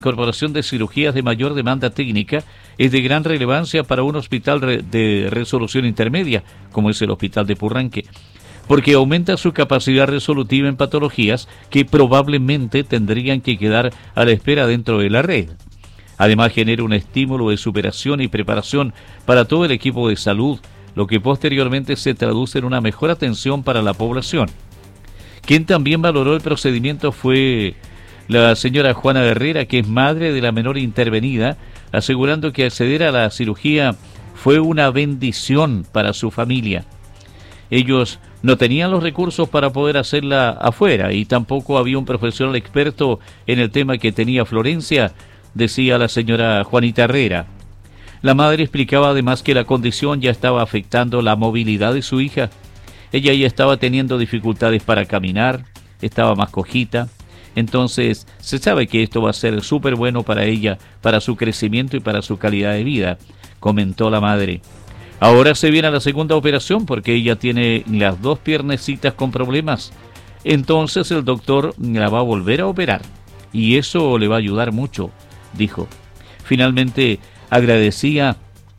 incorporación de cirugías de mayor demanda técnica es de gran relevancia para un hospital de resolución intermedia, como es el Hospital de Purranque, porque aumenta su capacidad resolutiva en patologías que probablemente tendrían que quedar a la espera dentro de la red. Además, genera un estímulo de superación y preparación para todo el equipo de salud, lo que posteriormente se traduce en una mejor atención para la población. Quien también valoró el procedimiento fue la señora Juana Herrera, que es madre de la menor intervenida, asegurando que acceder a la cirugía fue una bendición para su familia. Ellos no tenían los recursos para poder hacerla afuera y tampoco había un profesional experto en el tema que tenía Florencia, decía la señora Juanita Herrera. La madre explicaba además que la condición ya estaba afectando la movilidad de su hija. Ella ya estaba teniendo dificultades para caminar, estaba más cojita. Entonces, se sabe que esto va a ser súper bueno para ella, para su crecimiento y para su calidad de vida, comentó la madre. Ahora se viene a la segunda operación porque ella tiene las dos piernecitas con problemas. Entonces el doctor la va a volver a operar y eso le va a ayudar mucho, dijo. Finalmente agradecía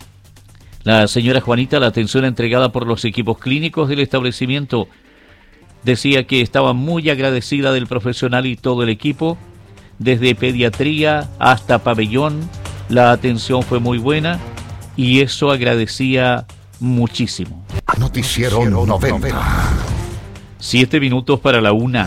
la señora Juanita la atención entregada por los equipos clínicos del establecimiento. Decía que estaba muy agradecida del profesional y todo el equipo, desde pediatría hasta pabellón, la atención fue muy buena y eso agradecía muchísimo. Noticiero 90. 7 minutos para la 1.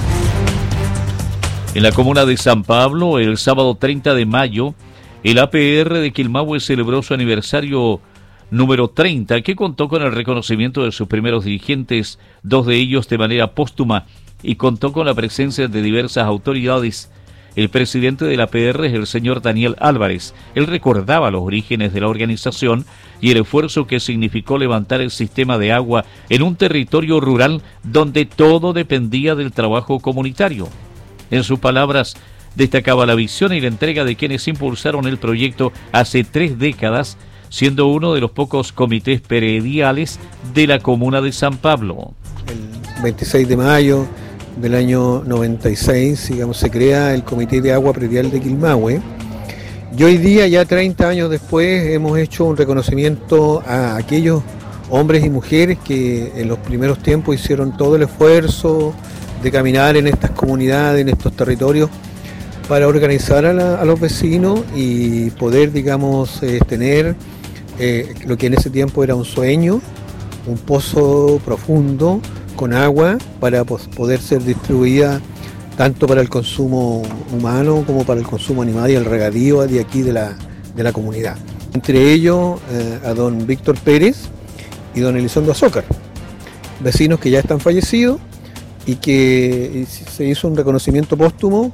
En la comuna de San Pablo, el sábado 30 de mayo, el APR de Quilmahue celebró su aniversario número 30, que contó con el reconocimiento de sus primeros dirigentes, 2 de ellos de manera póstuma, y contó con la presencia de diversas autoridades. El presidente de la APR es el señor Daniel Álvarez. Él recordaba los orígenes de la organización y el esfuerzo que significó levantar el sistema de agua en un territorio rural donde todo dependía del trabajo comunitario. En sus palabras, destacaba la visión y la entrega de quienes impulsaron el proyecto hace 3 décadas, siendo uno de los pocos comités prediales de la comuna de San Pablo. El 26 de mayo del año 96, digamos, se crea el Comité de Agua Predial de Quilmahue. Y hoy día, ya 30 años después, hemos hecho un reconocimiento a aquellos hombres y mujeres que en los primeros tiempos hicieron todo el esfuerzo de caminar en estas comunidades, en estos territorios, para organizar a los vecinos y poder, digamos, tener lo que en ese tiempo era un sueño, un pozo profundo con agua para poder ser distribuida tanto para el consumo humano como para el consumo animal y el regadío de aquí de la comunidad. Entre ellos a don Víctor Pérez y don Elizondo Azócar, vecinos que ya están fallecidos y que se hizo un reconocimiento póstumo.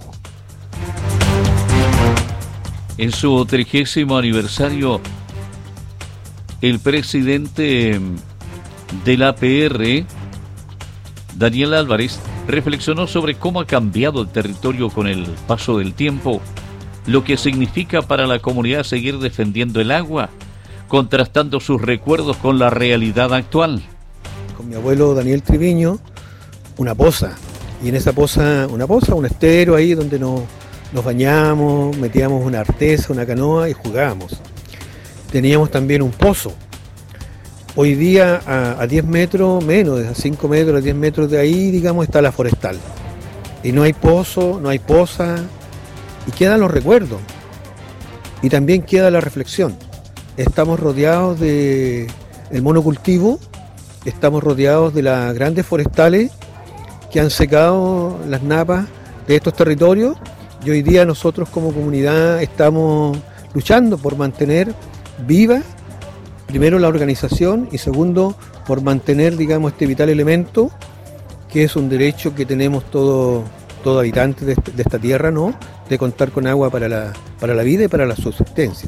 En su 30º aniversario, el presidente de la APR, Daniel Álvarez, reflexionó sobre cómo ha cambiado el territorio con el paso del tiempo, lo que significa para la comunidad seguir defendiendo el agua, contrastando sus recuerdos con la realidad actual. Con mi abuelo Daniel Triviño, una poza, y en esa poza, un estero ahí donde nos bañamos, metíamos una artesa, una canoa y jugábamos. Teníamos también un pozo. Hoy día a 10 metros, menos, a 5 metros, a 10 metros de ahí, digamos, está la forestal. Y no hay pozo, no hay poza, y quedan los recuerdos. Y también queda la reflexión. Estamos rodeados del monocultivo, estamos rodeados de las grandes forestales que han secado las napas de estos territorios, y hoy día nosotros como comunidad estamos luchando por mantener viva, primero la organización y segundo por mantener, digamos, este vital elemento que es un derecho que tenemos todo habitante de esta tierra, ¿no? De contar con agua para la vida y para la subsistencia.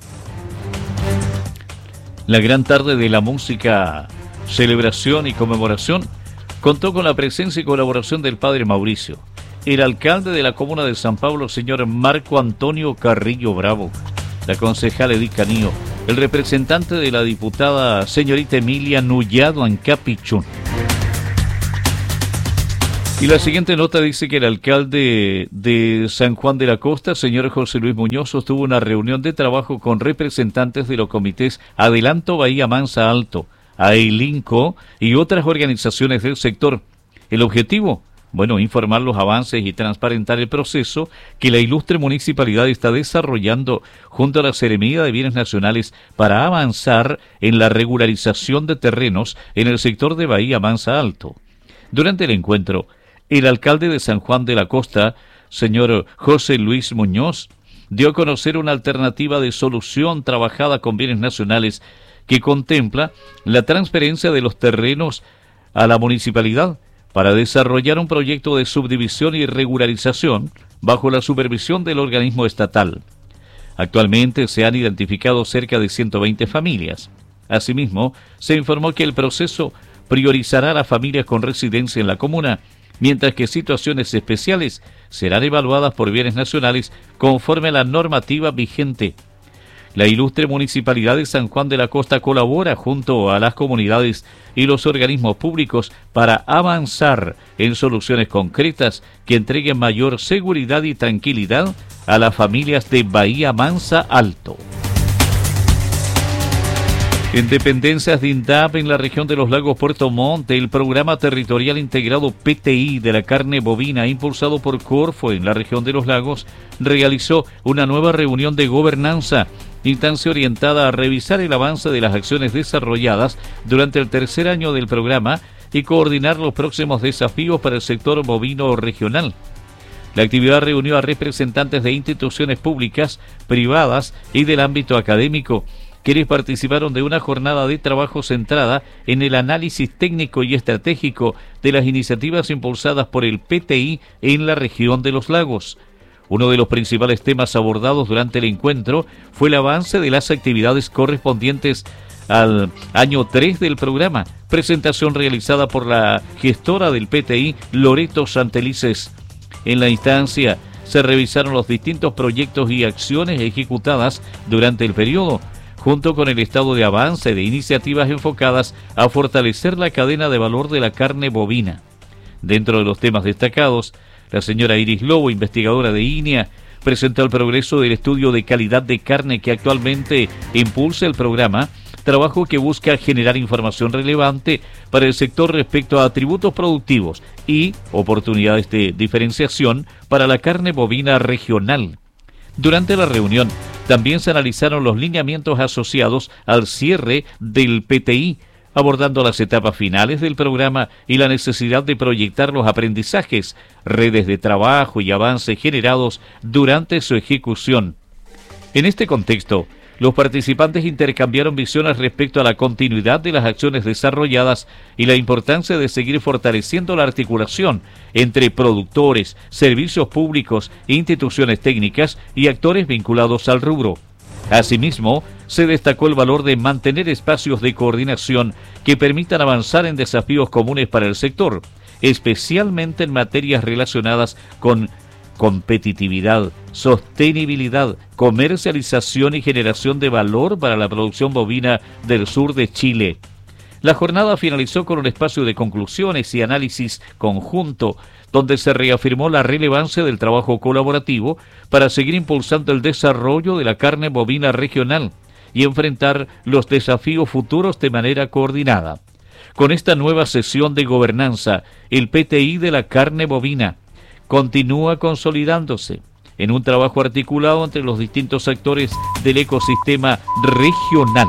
La gran tarde de la música, celebración y conmemoración contó con la presencia y colaboración del padre Mauricio, el alcalde de la comuna de San Pablo, señor Marco Antonio Carrillo Bravo, la concejal Edith Canío, el representante de la diputada señorita Emilia Nullado Ancapichún. Y la siguiente nota dice que el alcalde de San Juan de la Costa, señor José Luis Muñoz, sostuvo una reunión de trabajo con representantes de los comités Adelanto Bahía Mansa Alto, AELINCO y otras organizaciones del sector. El objetivo, informar los avances y transparentar el proceso que la ilustre municipalidad está desarrollando junto a la Seremía de Bienes Nacionales para avanzar en la regularización de terrenos en el sector de Bahía Mansa Alto. Durante el encuentro, el alcalde de San Juan de la Costa, señor José Luis Muñoz, dio a conocer una alternativa de solución trabajada con bienes nacionales que contempla la transferencia de los terrenos a la municipalidad para desarrollar un proyecto de subdivisión y regularización bajo la supervisión del organismo estatal. Actualmente se han identificado cerca de 120 familias. Asimismo, se informó que el proceso priorizará a las familias con residencia en la comuna, mientras que situaciones especiales serán evaluadas por bienes nacionales conforme a la normativa vigente. La ilustre Municipalidad de San Juan de la Costa colabora junto a las comunidades y los organismos públicos para avanzar en soluciones concretas que entreguen mayor seguridad y tranquilidad a las familias de Bahía Mansa Alto. En dependencias de INDAP en la región de los lagos Puerto Montt, el programa territorial integrado PTI de la carne bovina impulsado por Corfo en la región de los lagos realizó una nueva reunión de gobernanza, instancia orientada a revisar el avance de las acciones desarrolladas durante el tercer año del programa y coordinar los próximos desafíos para el sector bovino regional. La actividad reunió a representantes de instituciones públicas, privadas y del ámbito académico, quienes participaron de una jornada de trabajo centrada en el análisis técnico y estratégico de las iniciativas impulsadas por el PTI en la región de los lagos. Uno de los principales temas abordados durante el encuentro fue el avance de las actividades correspondientes al año 3 del programa, presentación realizada por la gestora del PTI, Loreto Santelices. En la instancia se revisaron los distintos proyectos y acciones ejecutadas durante el periodo, junto con el estado de avance de iniciativas enfocadas a fortalecer la cadena de valor de la carne bovina. Dentro de los temas destacados, la señora Iris Lobo, investigadora de INEA, presentó el progreso del estudio de calidad de carne que actualmente impulsa el programa, trabajo que busca generar información relevante para el sector respecto a atributos productivos y oportunidades de diferenciación para la carne bovina regional. Durante la reunión, también se analizaron los lineamientos asociados al cierre del PTI, abordando las etapas finales del programa y la necesidad de proyectar los aprendizajes, redes de trabajo y avances generados durante su ejecución. En este contexto, los participantes intercambiaron visiones respecto a la continuidad de las acciones desarrolladas y la importancia de seguir fortaleciendo la articulación entre productores, servicios públicos, instituciones técnicas y actores vinculados al rubro. Asimismo, se destacó el valor de mantener espacios de coordinación que permitan avanzar en desafíos comunes para el sector, especialmente en materias relacionadas con competitividad, sostenibilidad, comercialización y generación de valor para la producción bovina del sur de Chile. La jornada finalizó con un espacio de conclusiones y análisis conjunto, donde se reafirmó la relevancia del trabajo colaborativo para seguir impulsando el desarrollo de la carne bovina regional y enfrentar los desafíos futuros de manera coordinada. Con esta nueva sesión de gobernanza, el PTI de la carne bovina continúa consolidándose en un trabajo articulado entre los distintos actores del ecosistema regional.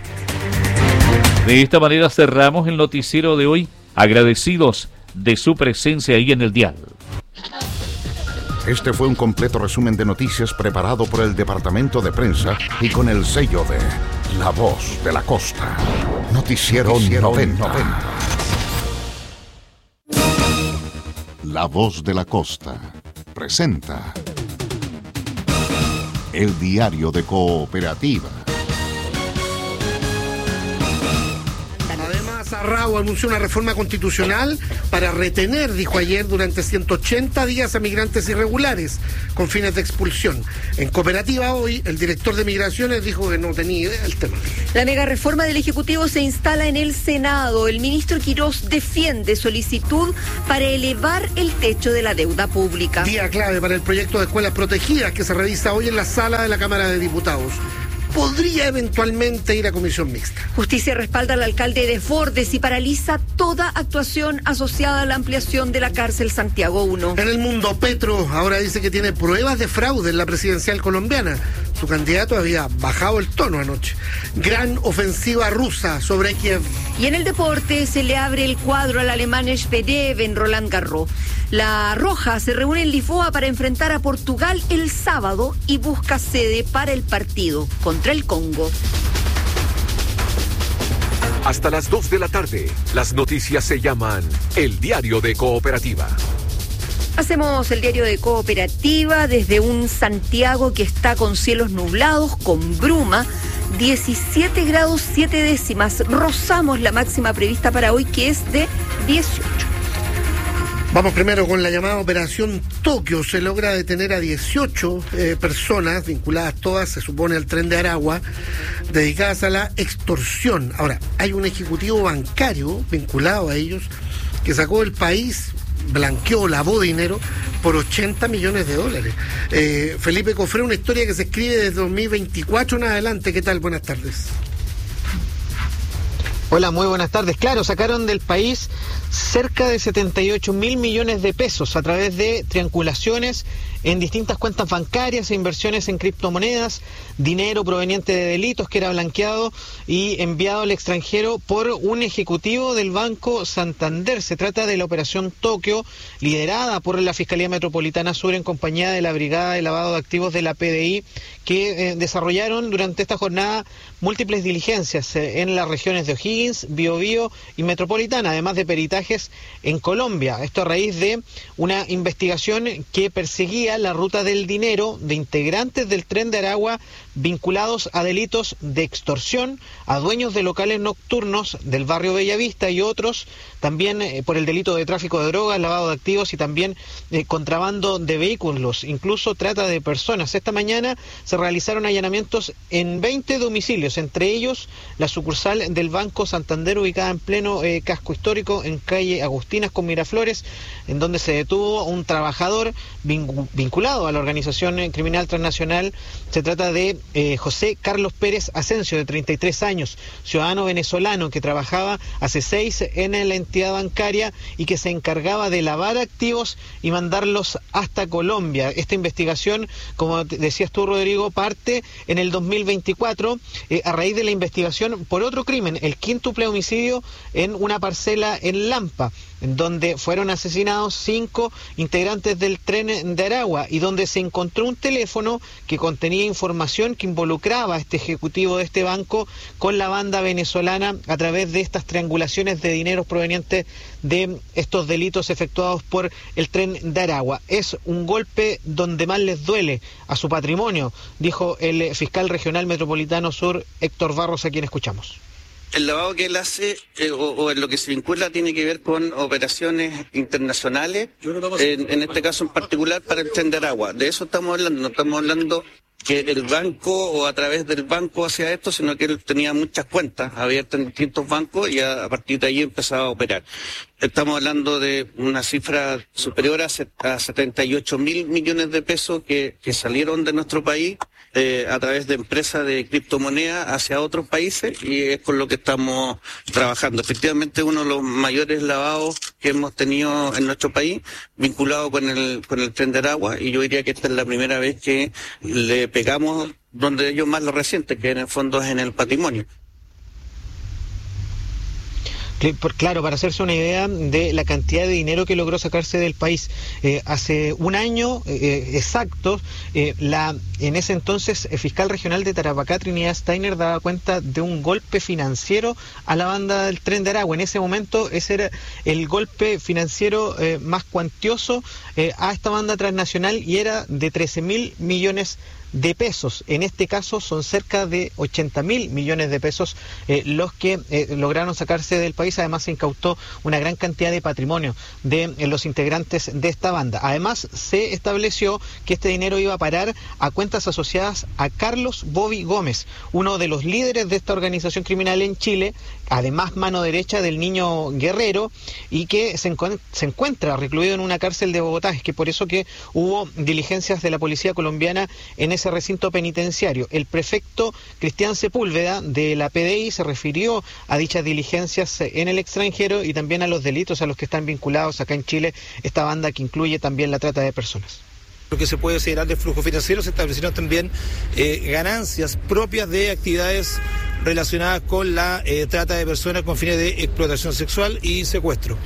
De esta manera cerramos el noticiero de hoy, agradecidos de su presencia ahí en el dial. Este fue un completo resumen de noticias preparado por el Departamento de Prensa y con el sello de La Voz de la Costa. Noticiero 90. La Voz de la Costa presenta El Diario de Cooperativa. Además, Raúl anunció una reforma constitucional para retener, dijo ayer, durante 180 días a migrantes irregulares con fines de expulsión. En Cooperativa hoy, el director de Migraciones dijo que no tenía idea del tema. La mega reforma del Ejecutivo se instala en el Senado. El ministro Quirós defiende solicitud para elevar el techo de la deuda pública. Día clave para el proyecto de escuelas protegidas que se revisa hoy en la sala de la Cámara de Diputados. Podría eventualmente ir a comisión mixta. Justicia respalda al alcalde de Desbordes y paraliza toda actuación asociada a la ampliación de la cárcel Santiago 1. En el mundo, Petro ahora dice que tiene pruebas de fraude en la presidencial colombiana. Su candidato había bajado el tono anoche. Gran ofensiva rusa sobre Kiev. Y en el deporte se le abre el cuadro al alemán Zverev en Roland Garros. La Roja se reúne en Lisboa para enfrentar a Portugal el sábado y busca sede para el partido contra el Congo. Hasta las 2 de la tarde, las noticias se llaman El Diario de Cooperativa. Hacemos el diario de Cooperativa desde un Santiago que está con cielos nublados, con bruma, 17 grados 7 décimas. Rozamos la máxima prevista para hoy, que es de 18. Vamos primero con la llamada Operación Tokio. Se logra detener a 18 personas, vinculadas todas, se supone, al Tren de Aragua, dedicadas a la extorsión. Ahora, hay un ejecutivo bancario vinculado a ellos que sacó del país, blanqueó, lavó dinero por $80 millones. Felipe Cofré, una historia que se escribe desde 2024 en adelante. ¿Qué tal? Buenas tardes. Hola, muy buenas tardes. Claro, sacaron del país cerca de 78.000 millones de pesos a través de triangulaciones en distintas cuentas bancarias e inversiones en criptomonedas, dinero proveniente de delitos que era blanqueado y enviado al extranjero por un ejecutivo del Banco Santander. Se trata de la Operación Tokio, liderada por la Fiscalía Metropolitana Sur en compañía de la Brigada de Lavado de Activos de la PDI, que desarrollaron durante esta jornada múltiples diligencias en las regiones de O'Higgins, Biobío y Metropolitana, además de peritajes en Colombia. Esto a raíz de una investigación que perseguía la ruta del dinero de integrantes del Tren de Aragua vinculados a delitos de extorsión, a dueños de locales nocturnos del barrio Bellavista y otros, también por el delito de tráfico de drogas, lavado de activos y también contrabando de vehículos, incluso trata de personas. Esta mañana se realizaron allanamientos en 20 domicilios, entre ellos la sucursal del Banco Santander ubicada en pleno casco histórico en calle Agustinas con Miraflores, en donde se detuvo un trabajador vinculado a la organización criminal transnacional. Se trata de José Carlos Pérez Asensio, de 33 años, ciudadano venezolano que trabajaba hace 6 en la entidad bancaria y que se encargaba de lavar activos y mandarlos hasta Colombia. Esta investigación, como decías tú, Rodrigo, parte en el 2024 a raíz de la investigación por otro crimen, el quíntuple homicidio en una parcela en Lampa, en donde fueron asesinados 5 integrantes del Tren de Aragua y donde se encontró un teléfono que contenía información que involucraba a este ejecutivo de este banco con la banda venezolana a través de estas triangulaciones de dineros provenientes de estos delitos efectuados por el Tren de Aragua. Es un golpe donde más les duele a su patrimonio, dijo el fiscal regional metropolitano sur, Héctor Barros, a quien escuchamos. El lavado que él hace o en lo que se vincula tiene que ver con operaciones internacionales, en este caso en particular para el Tren de Aragua. De eso estamos hablando, no estamos hablando que el banco o a través del banco hacía esto, sino que él tenía muchas cuentas abiertas en distintos bancos y a partir de ahí empezaba a operar. Estamos hablando de una cifra superior a 78.000 millones de pesos que salieron de nuestro país a través de empresas de criptomonedas hacia otros países, y es con lo que estamos trabajando. Efectivamente, uno de los mayores lavados que hemos tenido en nuestro país vinculado con el Tren de Aragua, y yo diría que esta es la primera vez que le pegamos donde ellos más lo resienten, que en el fondo es en el patrimonio. Claro, para hacerse una idea de la cantidad de dinero que logró sacarse del país. Hace un año exacto, en ese entonces fiscal regional de Tarapacá, Trinidad Steiner, daba cuenta de un golpe financiero a la banda del Tren de Aragua. En ese momento ese era el golpe financiero más cuantioso a esta banda transnacional, y era de 13.000 millones de pesos. En este caso son cerca de 80.000 millones de pesos los que lograron sacarse del país. Además se incautó una gran cantidad de patrimonio de los integrantes de esta banda. Además se estableció que este dinero iba a parar a cuentas asociadas a Carlos Bobby Gómez, uno de los líderes de esta organización criminal en Chile, además mano derecha del Niño Guerrero, y que se encuentra recluido en una cárcel de Bogotá. Es que por eso que hubo diligencias de la policía colombiana en ese recinto penitenciario. El prefecto Cristian Sepúlveda de la PDI se refirió a dichas diligencias en el extranjero y también a los delitos a los que están vinculados acá en Chile esta banda, que incluye también la trata de personas. Lo que se puede considerar de flujo financiero, se establecieron también ganancias propias de actividades relacionadas con la trata de personas con fines de explotación sexual y secuestro.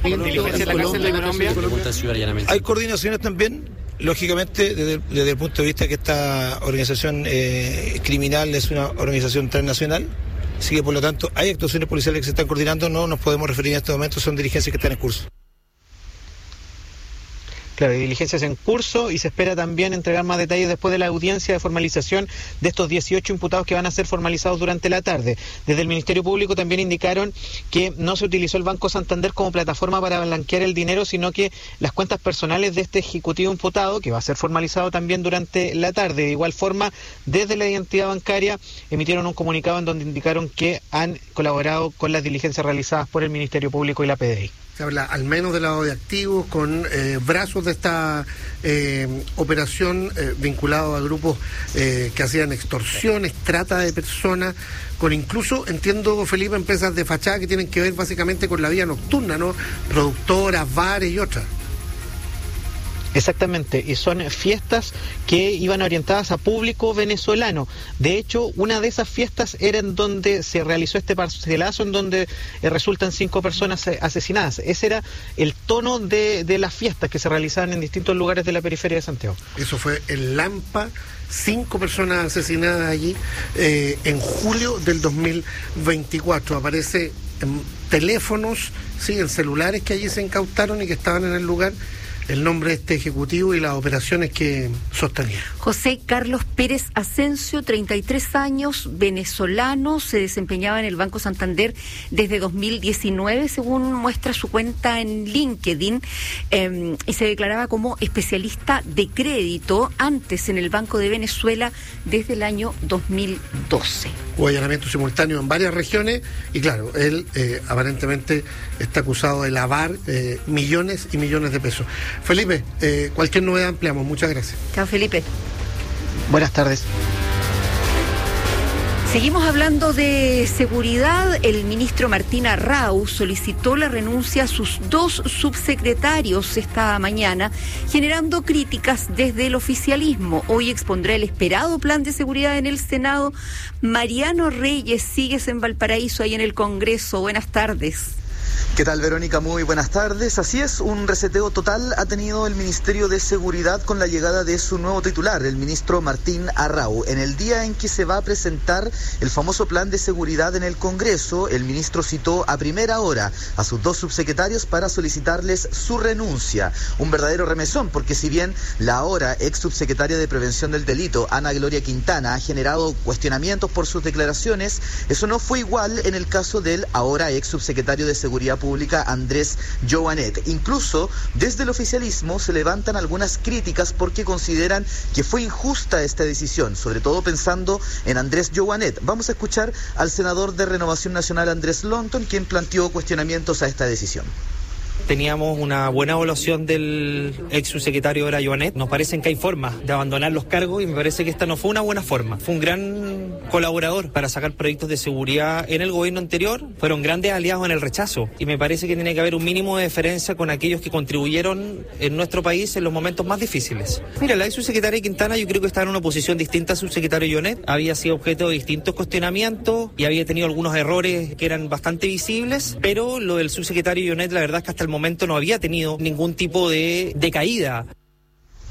Hay coordinaciones también, lógicamente, desde el punto de vista que esta organización criminal es una organización transnacional, así que por lo tanto hay actuaciones policiales que se están coordinando, no nos podemos referir en este momento, son diligencias que están en curso. Claro, hay diligencias en curso y se espera también entregar más detalles después de la audiencia de formalización de estos 18 imputados que van a ser formalizados durante la tarde. Desde el Ministerio Público también indicaron que no se utilizó el Banco Santander como plataforma para blanquear el dinero, sino que las cuentas personales de este ejecutivo imputado, que va a ser formalizado también durante la tarde. De igual forma, desde la identidad bancaria emitieron un comunicado en donde indicaron que han colaborado con las diligencias realizadas por el Ministerio Público y la PDI. Se habla al menos del lado de activos, con brazos de esta operación vinculados a grupos que hacían extorsiones, trata de personas, con incluso, entiendo, Felipe, empresas de fachada que tienen que ver básicamente con la vida nocturna, ¿no? Productoras, bares y otras. Exactamente, y son fiestas que iban orientadas a público venezolano. De hecho, una de esas fiestas era en donde se realizó este parcelazo, en donde resultan 5 personas asesinadas. Ese era el tono de las fiestas que se realizaban en distintos lugares de la periferia de Santiago. Eso fue en Lampa, 5 personas asesinadas allí en julio del 2024. Aparece en teléfonos, sí, en celulares que allí se incautaron y que estaban en el lugar, el nombre de este ejecutivo y las operaciones que sostenía. José Carlos Pérez Asensio, 33 años, venezolano, se desempeñaba en el Banco Santander desde 2019, según muestra su cuenta en LinkedIn, y se declaraba como especialista de crédito antes en el Banco de Venezuela desde el año 2012. Hubo allanamiento simultáneo en varias regiones y claro, él aparentemente está acusado de lavar millones y millones de pesos. Felipe, cualquier novedad ampliamos. Muchas gracias. Chao, Felipe. Buenas tardes. Seguimos hablando de seguridad. El ministro Martín Arrau solicitó la renuncia a sus 2 subsecretarios esta mañana, generando críticas desde el oficialismo. Hoy expondrá el esperado plan de seguridad en el Senado. Mariano Reyes, sigues en Valparaíso, ahí en el Congreso. Buenas tardes. ¿Qué tal, Verónica? Muy buenas tardes. Así es, un reseteo total ha tenido el Ministerio de Seguridad con la llegada de su nuevo titular, el ministro Martín Arrau. En el día en que se va a presentar el famoso plan de seguridad en el Congreso, el ministro citó a primera hora a sus 2 subsecretarios para solicitarles su renuncia. Un verdadero remesón, porque si bien la ahora ex subsecretaria de Prevención del Delito, Ana Gloria Quintana, ha generado cuestionamientos por sus declaraciones, eso no fue igual en el caso del ahora ex subsecretario de Seguridad Pública, Andrés Joanet. Incluso desde el oficialismo se levantan algunas críticas porque consideran que fue injusta esta decisión, sobre todo pensando en Andrés Joanet. Vamos a escuchar al senador de Renovación Nacional, Andrés Lonton, quien planteó cuestionamientos a esta decisión. Teníamos una buena evaluación del ex subsecretario de la Joanet. Nos parecen que hay formas de abandonar los cargos y me parece que esta no fue una buena forma. Fue un gran colaborador para sacar proyectos de seguridad en el gobierno anterior. Fueron grandes aliados en el rechazo y me parece que tiene que haber un mínimo de deferencia con aquellos que contribuyeron en nuestro país en los momentos más difíciles. Mira, la ex subsecretaria Quintana yo creo que estaba en una posición distinta al subsecretario Joanet. Había sido objeto de distintos cuestionamientos y había tenido algunos errores que eran bastante visibles, pero lo del subsecretario Joanet la verdad es que hasta el momento no había tenido ningún tipo de caída.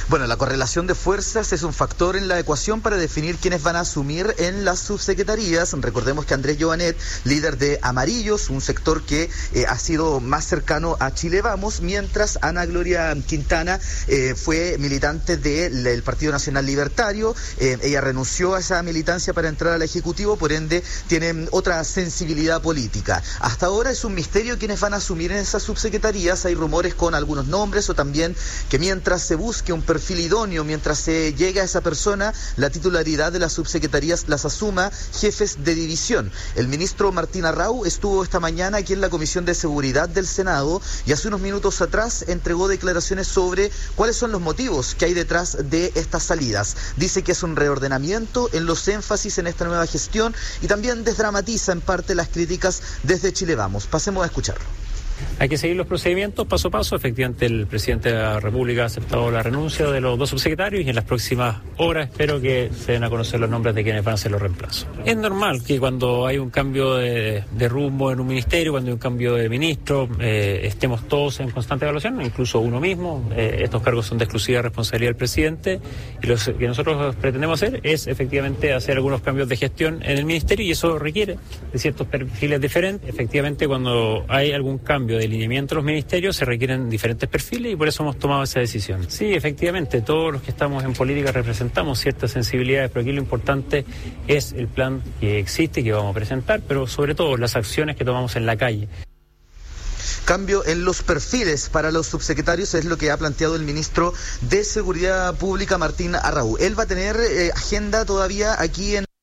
Bueno, la correlación de fuerzas es un factor en la ecuación para definir quiénes van a asumir en las subsecretarías. Recordemos que Andrés Joanet, líder de Amarillos, un sector que ha sido más cercano a Chile Vamos, mientras Ana Gloria Quintana fue militante del Partido Nacional Libertario. Ella renunció a esa militancia para entrar al Ejecutivo, por ende tiene otra sensibilidad política. Hasta ahora es un misterio quiénes van a asumir en esas subsecretarías. Hay rumores con algunos nombres, o también que mientras se busque un perfil idóneo, mientras se llegue a esa persona, la titularidad de las subsecretarías las asuma jefes de división. El ministro Martín Arrau estuvo esta mañana aquí en la Comisión de Seguridad del Senado y hace unos minutos atrás entregó declaraciones sobre cuáles son los motivos que hay detrás de estas salidas. Dice que es un reordenamiento en los énfasis en esta nueva gestión y también desdramatiza en parte las críticas desde Chile Vamos. Pasemos a escucharlo. Hay que seguir los procedimientos paso a paso. Efectivamente, el presidente de la República ha aceptado la renuncia de los dos subsecretarios y en las próximas horas espero que se den a conocer los nombres de quienes van a ser los reemplazos. Es normal que cuando hay un cambio de rumbo en un ministerio, cuando hay un cambio de ministro, estemos todos en constante evaluación, incluso uno mismo. Estos cargos son de exclusiva responsabilidad del presidente y lo que nosotros pretendemos hacer es efectivamente hacer algunos cambios de gestión en el ministerio y eso requiere de ciertos perfiles diferentes. Efectivamente, cuando hay algún cambio de alineamiento de los ministerios se requieren diferentes perfiles y por eso hemos tomado esa decisión. Sí, efectivamente, todos los que estamos en política representamos ciertas sensibilidades, pero aquí lo importante es el plan que existe y que vamos a presentar, pero sobre todo las acciones que tomamos en la calle. Cambio en los perfiles para los subsecretarios es lo que ha planteado el ministro de Seguridad Pública, Martín Arrau. Él va a tener agenda todavía aquí en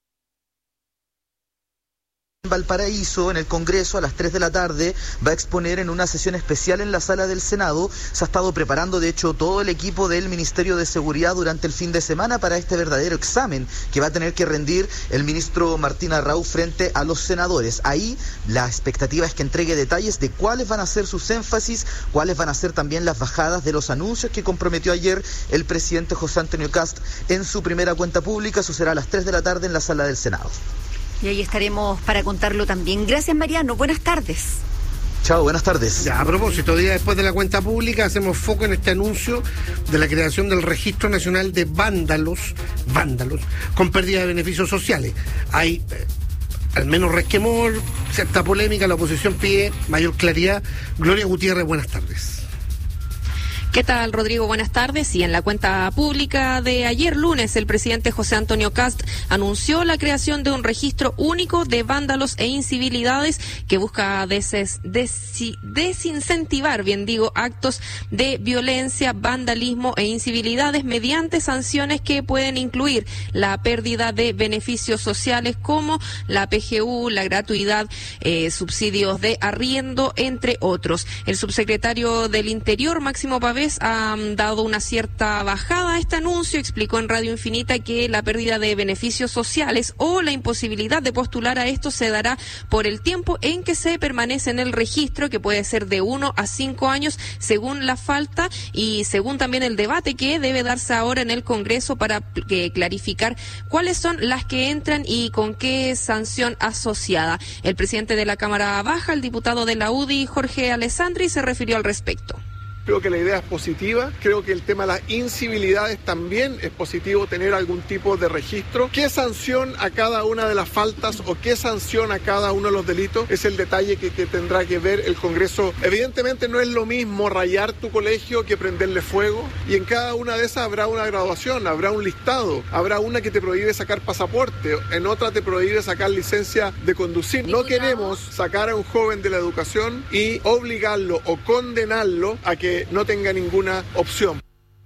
Valparaíso, en el Congreso, a las 3 de la tarde, va a exponer en una sesión especial en la sala del Senado. Se ha estado preparando, de hecho, todo el equipo del Ministerio de Seguridad durante el fin de semana para este verdadero examen que va a tener que rendir el ministro Martín Arrau frente a los senadores. Ahí la expectativa es que entregue detalles de cuáles van a ser sus énfasis, cuáles van a ser también las bajadas de los anuncios que comprometió ayer el presidente José Antonio Kast en su primera cuenta pública. Eso será a las 3 de la tarde en la sala del Senado. Y ahí estaremos para contarlo también. Gracias, Mariano. Buenas tardes. Chao, buenas tardes. Ya, a propósito, día después de la cuenta pública, hacemos foco en este anuncio de la creación del Registro Nacional de Vándalos, con pérdida de beneficios sociales. Hay al menos resquemor, cierta polémica, la oposición pide mayor claridad. Gloria Gutiérrez, buenas tardes. ¿Qué tal, Rodrigo? Buenas tardes. Y en la cuenta pública de ayer lunes, el presidente José Antonio Kast anunció la creación de un registro único de vándalos e incivilidades que busca desincentivar, actos de violencia, vandalismo e incivilidades mediante sanciones que pueden incluir la pérdida de beneficios sociales como la PGU, la gratuidad, subsidios de arriendo, entre otros. El subsecretario del Interior, Máximo Pavés, ha dado una cierta bajada a este anuncio. Explicó en Radio Infinita que la pérdida de beneficios sociales o la imposibilidad de postular a esto se dará por el tiempo en que se permanece en el registro, que puede ser de 1 a 5 años según la falta y según también el debate que debe darse ahora en el Congreso para clarificar cuáles son las que entran y con qué sanción asociada. El presidente de la Cámara Baja, el diputado de la UDI, Jorge Alessandri, se refirió al respecto. Creo que la idea es positiva, creo que el tema de las incivilidades también es positivo, tener algún tipo de registro. ¿Qué sanción a cada una de las faltas o qué sanción a cada uno de los delitos? Es el detalle que tendrá que ver el Congreso. Evidentemente no es lo mismo rayar tu colegio que prenderle fuego, y en cada una de esas habrá una graduación, habrá un listado, habrá una que te prohíbe sacar pasaporte, en otra te prohíbe sacar licencia de conducir. No queremos sacar a un joven de la educación y obligarlo o condenarlo a que no tenga ninguna opción.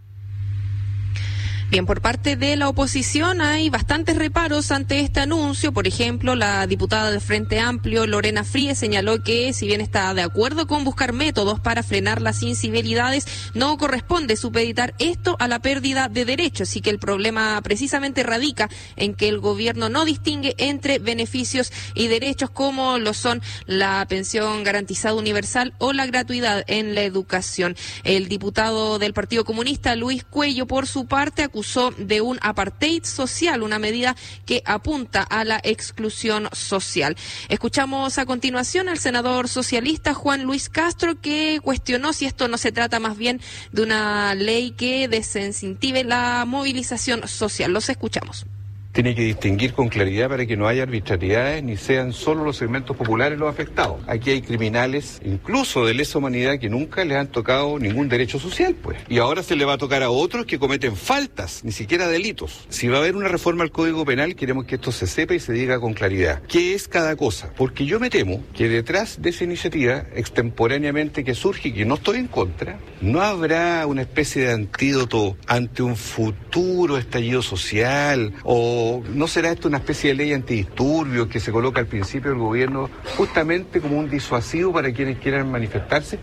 Bien, por parte de la oposición hay bastantes reparos ante este anuncio. Por ejemplo, la diputada del Frente Amplio, Lorena Fríes, señaló que si bien está de acuerdo con buscar métodos para frenar las incivilidades, no corresponde supeditar esto a la pérdida de derechos, y que el problema precisamente radica en que el gobierno no distingue entre beneficios y derechos como lo son la pensión garantizada universal o la gratuidad en la educación. El diputado del Partido Comunista, Luis Cuello, por su parte, acusó acusó de un apartheid social, una medida que apunta a la exclusión social. Escuchamos a continuación al senador socialista Juan Luis Castro, que cuestionó si esto no se trata más bien de una ley que desincentive la movilización social. Los escuchamos. Tiene que distinguir con claridad para que no haya arbitrariedades ni sean solo los segmentos populares los afectados. Aquí hay criminales, incluso de lesa humanidad, que nunca les han tocado ningún derecho social, pues. Y ahora se le va a tocar a otros que cometen faltas, ni siquiera delitos. Si va a haber una reforma al Código Penal, queremos que esto se sepa y se diga con claridad. ¿Qué es cada cosa? Porque yo me temo que detrás de esa iniciativa, extemporáneamente que surge y que no estoy en contra, no habrá una especie de antídoto ante un futuro estallido social o ¿no será esto una especie de ley antidisturbios que se coloca al principio del gobierno justamente como un disuasivo para quienes quieran manifestarse?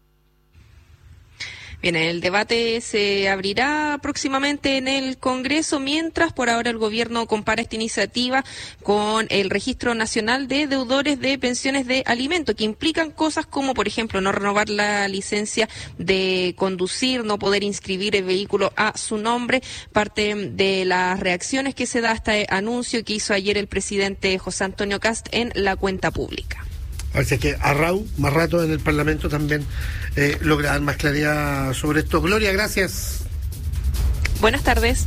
Bien, el debate se abrirá próximamente en el Congreso, mientras por ahora el gobierno compara esta iniciativa con el Registro Nacional de Deudores de Pensiones de Alimento, que implican cosas como, por ejemplo, no renovar la licencia de conducir, no poder inscribir el vehículo a su nombre, parte de las reacciones que se da a este anuncio que hizo ayer el presidente José Antonio Kast en la cuenta pública. Parece que Arrau, más rato en el Parlamento, también logra dar más claridad sobre esto. Gloria, gracias. Buenas tardes.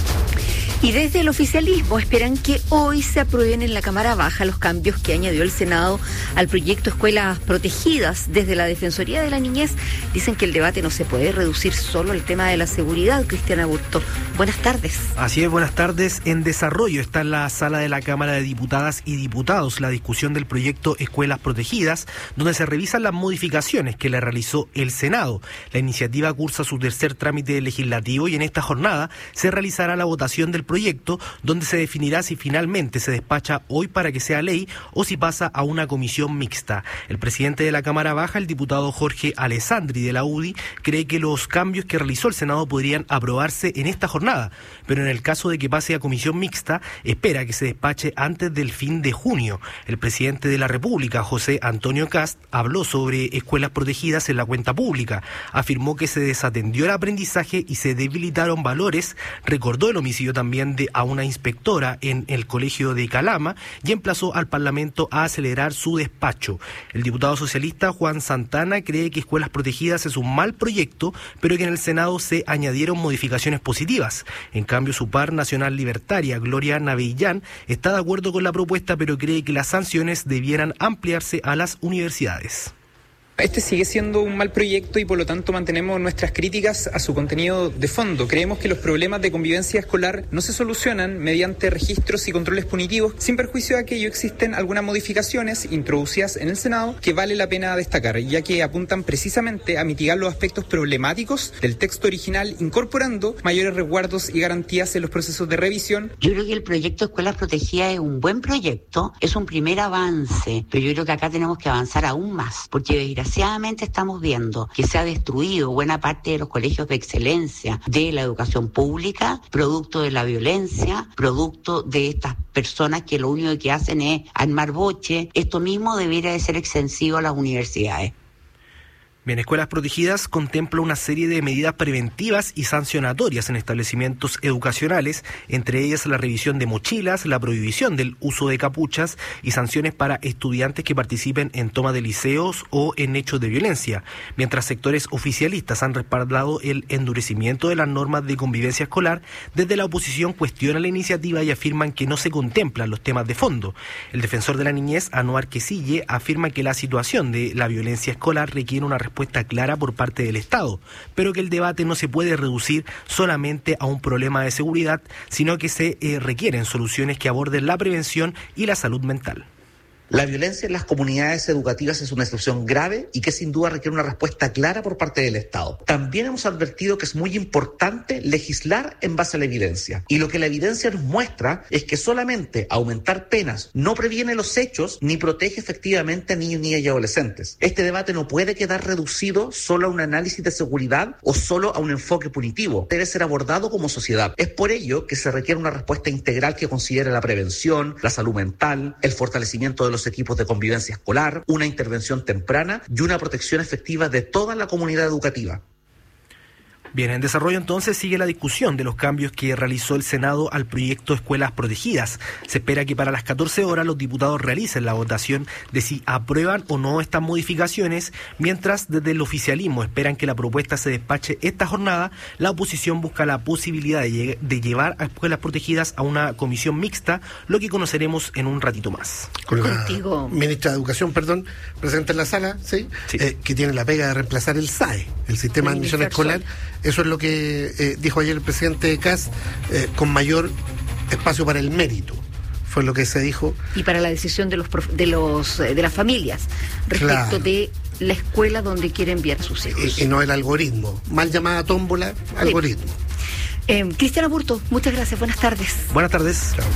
Y desde el oficialismo esperan que hoy se aprueben en la Cámara Baja los cambios que añadió el Senado al proyecto Escuelas Protegidas. Desde la Defensoría de la Niñez dicen que el debate no se puede reducir solo al tema de la seguridad. Cristian Aburto, buenas tardes. Así es, buenas tardes. En desarrollo está en la sala de la Cámara de Diputadas y Diputados la discusión del proyecto Escuelas Protegidas, donde se revisan las modificaciones que le realizó el Senado. La iniciativa cursa su tercer trámite legislativo y en esta jornada se realizará la votación del proyecto, donde se definirá si finalmente se despacha hoy para que sea ley o si pasa a una comisión mixta. El presidente de la Cámara Baja, el diputado Jorge Alessandri de la UDI, cree que los cambios que realizó el Senado podrían aprobarse en esta jornada, pero en el caso de que pase a comisión mixta, espera que se despache antes del fin de junio. El presidente de la República, José Antonio Kast, habló sobre escuelas protegidas en la cuenta pública. Afirmó que se desatendió el aprendizaje y se debilitaron valores, recordó el homicidio también a una inspectora en el colegio de Calama y emplazó al Parlamento a acelerar su despacho. El diputado socialista Juan Santana cree que Escuelas Protegidas es un mal proyecto, pero que en el Senado se añadieron modificaciones positivas. En cambio, su par nacional libertaria, Gloria Navellán, está de acuerdo con la propuesta, pero cree que las sanciones debieran ampliarse a las universidades. Este sigue siendo un mal proyecto y por lo tanto mantenemos nuestras críticas a su contenido de fondo. Creemos que los problemas de convivencia escolar no se solucionan mediante registros y controles punitivos, sin perjuicio de que ello existen algunas modificaciones introducidas en el Senado que vale la pena destacar, ya que apuntan precisamente a mitigar los aspectos problemáticos del texto original, incorporando mayores resguardos y garantías en los procesos de revisión. Yo creo que el proyecto Escuelas Protegidas es un buen proyecto, es un primer avance, pero yo creo que acá tenemos que avanzar aún más, porque desgraciadamente estamos viendo que se ha destruido buena parte de los colegios de excelencia de la educación pública, producto de la violencia, producto de estas personas que lo único que hacen es armar boche. Esto mismo debería de ser extensivo a las universidades. Bien, Escuelas Protegidas contempla una serie de medidas preventivas y sancionatorias en establecimientos educacionales, entre ellas la revisión de mochilas, la prohibición del uso de capuchas y sanciones para estudiantes que participen en toma de liceos o en hechos de violencia, mientras sectores oficialistas han respaldado el endurecimiento de las normas de convivencia escolar. Desde la oposición cuestionan la iniciativa y afirman que no se contemplan los temas de fondo. El defensor de la niñez, Anuar Quesille, afirma que la situación de la violencia escolar requiere una respuesta clara por parte del Estado, pero que el debate no se puede reducir solamente a un problema de seguridad, sino que se requieren soluciones que aborden la prevención y la salud mental. La violencia en las comunidades educativas es una situación grave y que sin duda requiere una respuesta clara por parte del Estado. También hemos advertido que es muy importante legislar en base a la evidencia. Y lo que la evidencia nos muestra es que solamente aumentar penas no previene los hechos ni protege efectivamente a niños, niñas y adolescentes. Este debate no puede quedar reducido solo a un análisis de seguridad o solo a un enfoque punitivo. Debe ser abordado como sociedad. Es por ello que se requiere una respuesta integral que considere la prevención, la salud mental, el fortalecimiento de los equipos de convivencia escolar, una intervención temprana y una protección efectiva de toda la comunidad educativa. Bien, en desarrollo entonces sigue la discusión de los cambios que realizó el Senado al proyecto Escuelas Protegidas. Se espera que para las 14 horas los diputados realicen la votación de si aprueban o no estas modificaciones, mientras desde el oficialismo esperan que la propuesta se despache esta jornada. La oposición busca la posibilidad de llevar a Escuelas Protegidas a una comisión mixta, lo que conoceremos en un ratito más. Con la ministra de Educación, presente en la sala, ¿sí? Que tiene la pega de reemplazar el SAE, el Sistema de Admisión Escolar. Eso es lo que dijo ayer el presidente Kast, con mayor espacio para el mérito. Fue lo que se dijo. Y para la decisión de las familias respecto de la escuela donde quiere enviar a sus hijos. Y no el algoritmo. Mal llamada tómbola, algoritmo. Cristian Aburto, muchas gracias. Buenas tardes. Buenas tardes. Chao.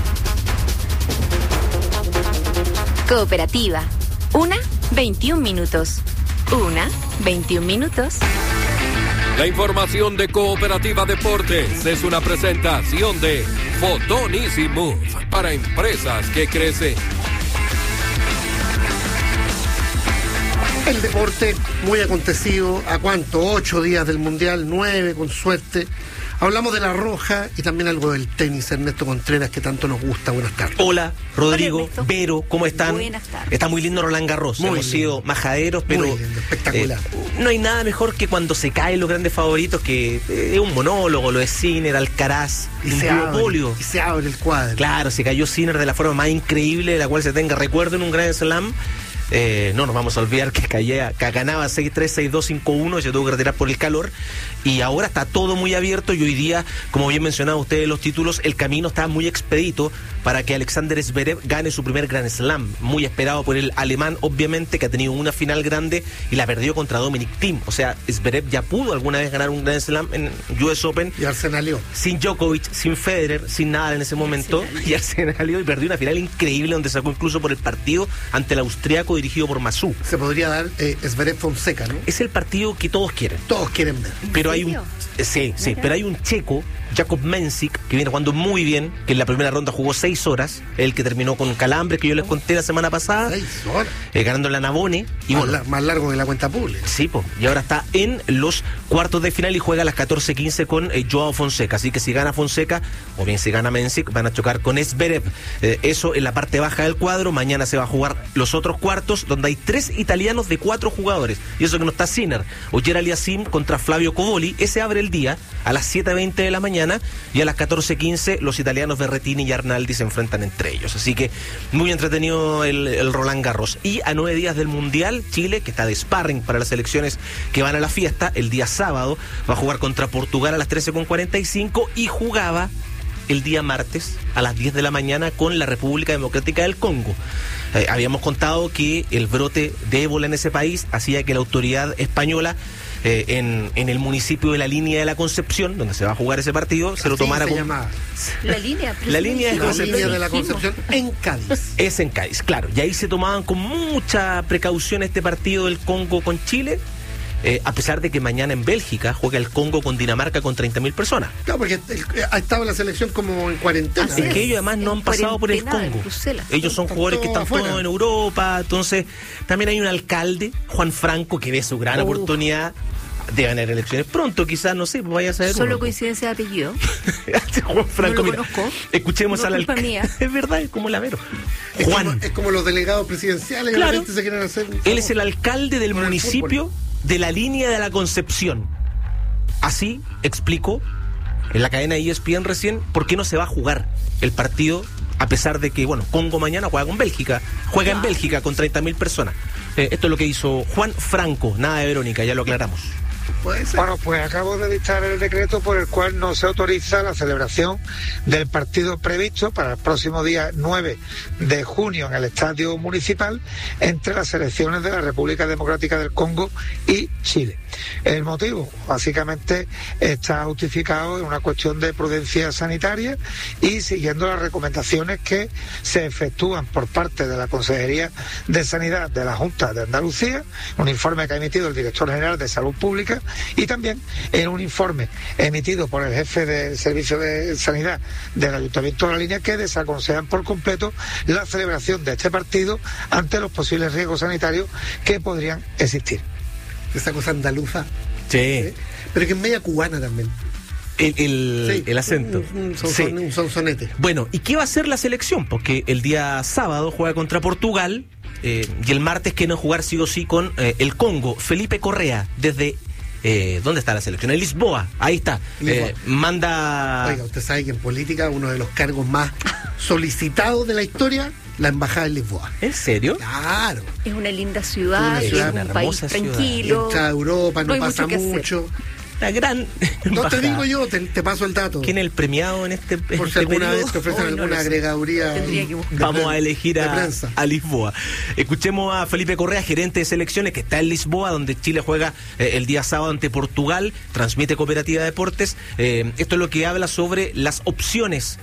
Cooperativa. 1:21 minutos. 1:21 minutos. La información de Cooperativa Deportes es una presentación de Fotón Easy Move para empresas que crecen. El deporte muy acontecido. ¿A cuánto? 8 días del Mundial, 9 con suerte. Hablamos de la Roja y también algo del tenis. Ernesto Contreras, que tanto nos gusta. Buenas tardes. Hola, Rodrigo, Vero, ¿cómo están? Buenas tardes. Está muy lindo Roland Garros. Hemos sido majaderos, pero muy lindo, espectacular. No hay nada mejor que cuando se caen los grandes favoritos, que es un monólogo, lo de Sinner, Alcaraz, y un duopolio. Y se abre el cuadro. Claro, se cayó Sinner de la forma más increíble de la cual se tenga recuerdo en un Grand Slam. No nos vamos a olvidar que ganaba 6-3, 6-2, 5-1, se tuvo que retirar por el calor, y ahora está todo muy abierto, y hoy día, como bien mencionado ustedes los títulos, el camino está muy expedito para que Alexander Zverev gane su primer Grand Slam, muy esperado por el alemán, obviamente, que ha tenido una final grande y la perdió contra Dominic Thiem. O sea, Zverev ya pudo alguna vez ganar un Grand Slam en US Open. Y arsenalió. Sin Djokovic, sin Federer, sin nada en ese momento, y arsenalió y perdió una final increíble donde sacó incluso por el partido ante el austriaco dirigido por Massú. Se podría dar Zverev Fonseca, ¿no? Es el partido que todos quieren. Todos quieren ver. Pero hay un pero hay un checo, Jakub Mensik, que viene jugando muy bien, que en la primera ronda jugó 6 horas, el que terminó con calambres, que yo les conté la semana pasada. 6 horas. Ganando la Navone. Y más largo que la cuenta pública. Sí, y ahora está en los cuartos de final y juega a las 14:15 con Joao Fonseca. Así que si gana Fonseca, o bien si gana Mensik, van a chocar con Zverev. Eso en la parte baja del cuadro. Mañana se va a jugar los otros cuartos, donde hay 3 italianos de 4 jugadores. Y eso que no está Sinner. Oyer Aliasim contra Flavio Covoli. Ese abre el día a las 7:20 de la mañana, y a las 14:15 los italianos Berrettini y Arnaldi se enfrentan entre ellos. Así que muy entretenido el Roland Garros. Y a 9 días del Mundial, Chile, que está de sparring para las selecciones que van a la fiesta, el día sábado va a jugar contra Portugal a las 13:45 y jugaba el día martes a las 10 de la mañana con la República Democrática del Congo. Habíamos contado que el brote de ébola en ese país hacía que la autoridad española en el municipio de La Línea de la Concepción, donde se va a jugar ese partido, se lo tomara como... La línea de la Concepción en Cádiz. Es en Cádiz, claro. Y ahí se tomaban con mucha precaución este partido del Congo con Chile, a pesar de que mañana en Bélgica juega el Congo con Dinamarca con 30.000 personas. Claro, porque ha estado la selección como en cuarentena. Es que ellos además no han pasado por el Congo. Ellos son jugadores que están todos en Europa. Entonces, también hay un alcalde, Juan Franco, que ve su gran oportunidad. Deben haber elecciones pronto, quizás, no sé, vaya a saber. Solo coincidencia de apellido. Juan Franco, no lo conozco. Escuchemos no al alcalde. Es verdad, es como Lavero. Juan. Es como los delegados presidenciales, claro, que la gente se quieren hacer. Él es el alcalde del municipio de La Línea de la Concepción. Así explicó en la cadena ESPN recién por qué no se va a jugar el partido, a pesar de que, Congo mañana juega con Bélgica. Juega en Bélgica con 30.000 personas. Esto es lo que hizo Juan Franco, nada de Verónica, ya lo aclaramos. Bueno, pues acabo de dictar el decreto por el cual no se autoriza la celebración del partido previsto para el próximo día 9 de junio en el Estadio Municipal entre las selecciones de la República Democrática del Congo y Chile. El motivo, básicamente, está justificado en una cuestión de prudencia sanitaria y siguiendo las recomendaciones que se efectúan por parte de la Consejería de Sanidad de la Junta de Andalucía, un informe que ha emitido el Director General de Salud Pública, y también en un informe emitido por el jefe del Servicio de Sanidad del Ayuntamiento de La Línea, que desaconsejan por completo la celebración de este partido ante los posibles riesgos sanitarios que podrían existir. Esa cosa andaluza Sí. Pero que es media cubana también. El acento. Un sonsonete. Bueno, ¿y qué va a hacer la selección? Porque el día sábado juega contra Portugal y el martes quieren jugar sí o sí con el Congo. Felipe Correa, desde... ¿dónde está la selección? En Lisboa, ahí está. Manda... Oiga, usted sabe que en política uno de los cargos más solicitados de la historia, la embajada de Lisboa. ¿En serio? Claro. Es una linda ciudad, es un país tranquilo. Entra a Europa, no pasa mucho. La gran no te digo yo, te paso el dato. ¿Quién es el premiado en este por si alguna vez te ofrecen alguna agregaduría. Vamos a elegir a Lisboa. Escuchemos a Felipe Correa, gerente de selecciones, que está en Lisboa, donde Chile juega el día sábado ante Portugal, transmite Cooperativa Deportes. Esto es lo que habla sobre las opciones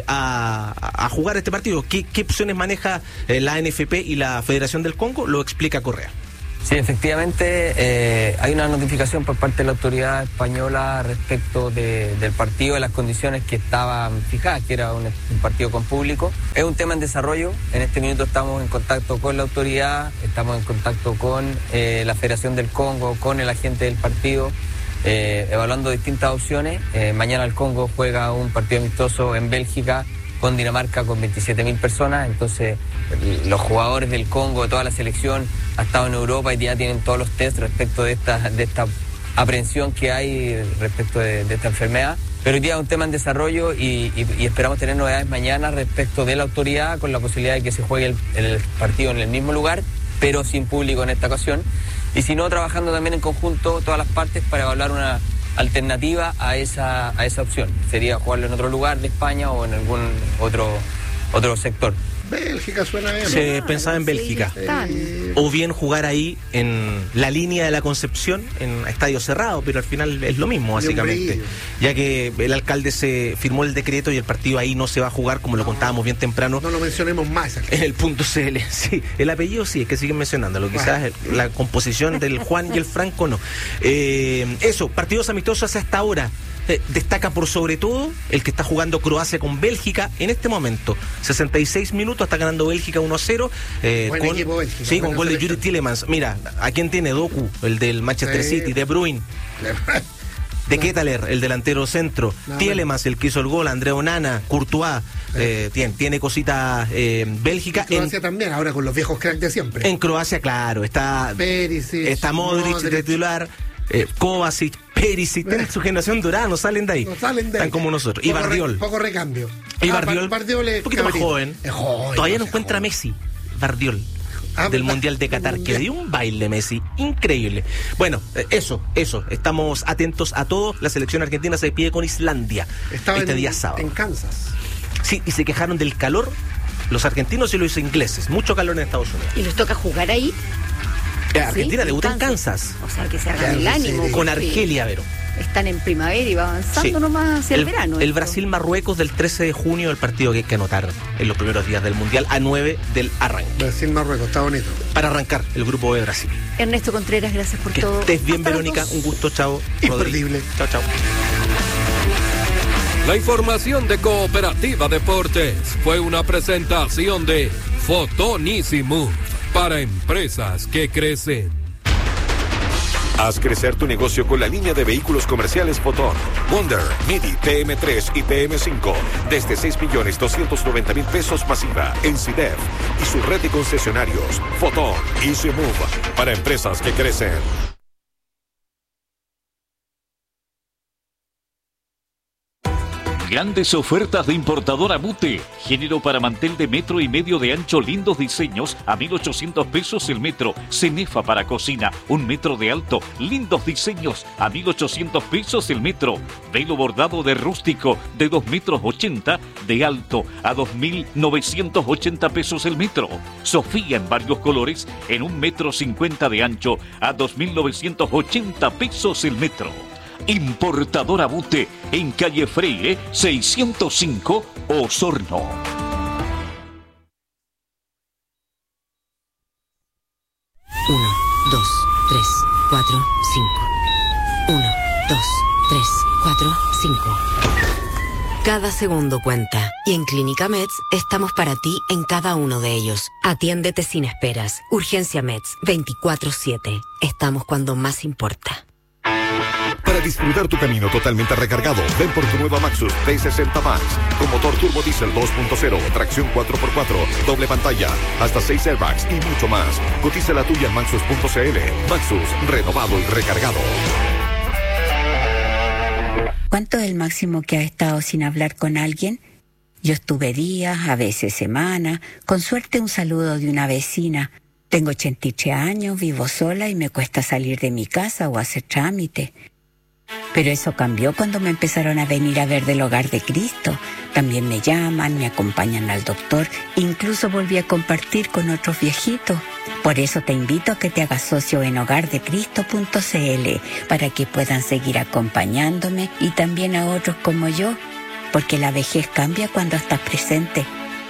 a jugar este partido. ¿Qué opciones maneja la NFP y la Federación del Congo? Lo explica Correa. Sí, efectivamente, hay una notificación por parte de la autoridad española respecto del partido, de las condiciones que estaban fijadas, que era un partido con público. Es un tema en desarrollo. En este minuto estamos en contacto con la autoridad, estamos en contacto con la Federación del Congo, con el agente del partido, evaluando distintas opciones. Mañana el Congo juega un partido amistoso en Bélgica con Dinamarca con 27.000 personas, entonces los jugadores del Congo, de toda la selección, ha estado en Europa y ya tienen todos los test respecto de esta aprehensión que hay respecto de esta enfermedad. Pero hoy día es un tema en desarrollo y esperamos tener novedades mañana respecto de la autoridad, con la posibilidad de que se juegue el partido en el mismo lugar, pero sin público en esta ocasión. Y si no, trabajando también en conjunto todas las partes para evaluar una alternativa a esa opción. Sería jugarlo en otro lugar de España o en algún otro sector. Bélgica suena bien. Se pensaba en Bélgica. O bien jugar ahí en la línea de la Concepción, en estadio cerrado, pero al final es lo mismo, básicamente. Ya que el alcalde se firmó el decreto y el partido ahí no se va a jugar, como lo contábamos bien temprano. No lo mencionemos más. En el .cl. Sí, el apellido sí, es que siguen mencionándolo. Quizás la composición del Juan y el Franco no. Eso, partidos amistosos hasta ahora. Destaca por sobre todo el que está jugando Croacia con Bélgica en este momento. 66 minutos, está ganando Bélgica 1-0. Buen equipo Bélgica. Sí, con gol de Yuri Tielemans. Mira, ¿a quién tiene? Doku, el del Manchester City, De Bruyne. De Ketelaere, el delantero centro. Tielemans, el que hizo el gol. André Onana, Courtois. Tiene cositas Bélgica. En Croacia también, ahora con los viejos cracks de siempre. En Croacia, claro, está Perisic, está Modric de titular. Kovacic, Perisic, tienen su generación dorada, no salen de ahí. Están como nosotros. Y Bardiol. Poco recambio. Y Bardiol es un poquito más joven. Todavía no encuentra Messi. Bardiol. Del Mundial de Qatar, que dio un baile Messi increíble. Bueno, eso. Estamos atentos a todo. La selección argentina se despide con Islandia este día sábado. En Kansas. Sí, y se quejaron del calor los argentinos y los ingleses. Mucho calor en Estados Unidos. ¿Y les toca jugar ahí? Argentina debuta en Kansas. O sea, que se hagan el ánimo. Con Argelia, Vero. Están en primavera y va avanzando nomás hacia el verano. El Brasil-Marruecos del 13 de junio, el partido que hay que anotar en los primeros días del Mundial, a 9 del arranque. Brasil-Marruecos, está bonito. Para arrancar el grupo de Brasil. Ernesto Contreras, gracias por todo. Que estés bien, Verónica. Un gusto, chao. Imperdible. Chao. La información de Cooperativa Deportes fue una presentación de Fotonísimo para empresas que crecen. Haz crecer tu negocio con la línea de vehículos comerciales Fotón, Wonder, Midi, TM3 y TM5 desde 6.290.000 pesos masiva en CIDEF y su red de concesionarios Fotón Easy Move para empresas que crecen. Grandes ofertas de importadora Mute. Género para mantel de 1,5 metros de ancho, lindos diseños, a 1.800 pesos el metro. Cenefa para cocina, 1 metro de alto, lindos diseños, a 1.800 pesos el metro. Velo bordado de rústico, de 2,80 metros de alto, a 2.980 pesos el metro. Sofía en varios colores, en 1,50 metros de ancho, a 2.980 pesos el metro. Importadora Bute, en calle Freire 605, Osorno. Uno, 2, 3, 4, 5. 1, 2, 3, 4, 5. Cada segundo cuenta. Y en Clínica Meds estamos para ti en cada uno de ellos. Atiéndete sin esperas. Urgencia Meds, 24/7. Estamos cuando más importa. Para disfrutar tu camino totalmente recargado, ven por tu nueva Maxus T60 Max, con motor turbo diesel 2.0, tracción 4x4, doble pantalla, hasta 6 airbags y mucho más. Cotiza la tuya en Maxus.cl. Maxus, renovado y recargado. ¿Cuánto es el máximo que has estado sin hablar con alguien? Yo estuve días, a veces semanas, con suerte un saludo de una vecina. Tengo 83 años, vivo sola y me cuesta salir de mi casa o hacer trámite. Pero eso cambió cuando me empezaron a venir a ver del Hogar de Cristo. También me llaman, me acompañan al doctor, incluso volví a compartir con otros viejitos. Por eso te invito a que te hagas socio en hogardecristo.cl para que puedan seguir acompañándome y también a otros como yo, porque la vejez cambia cuando estás presente.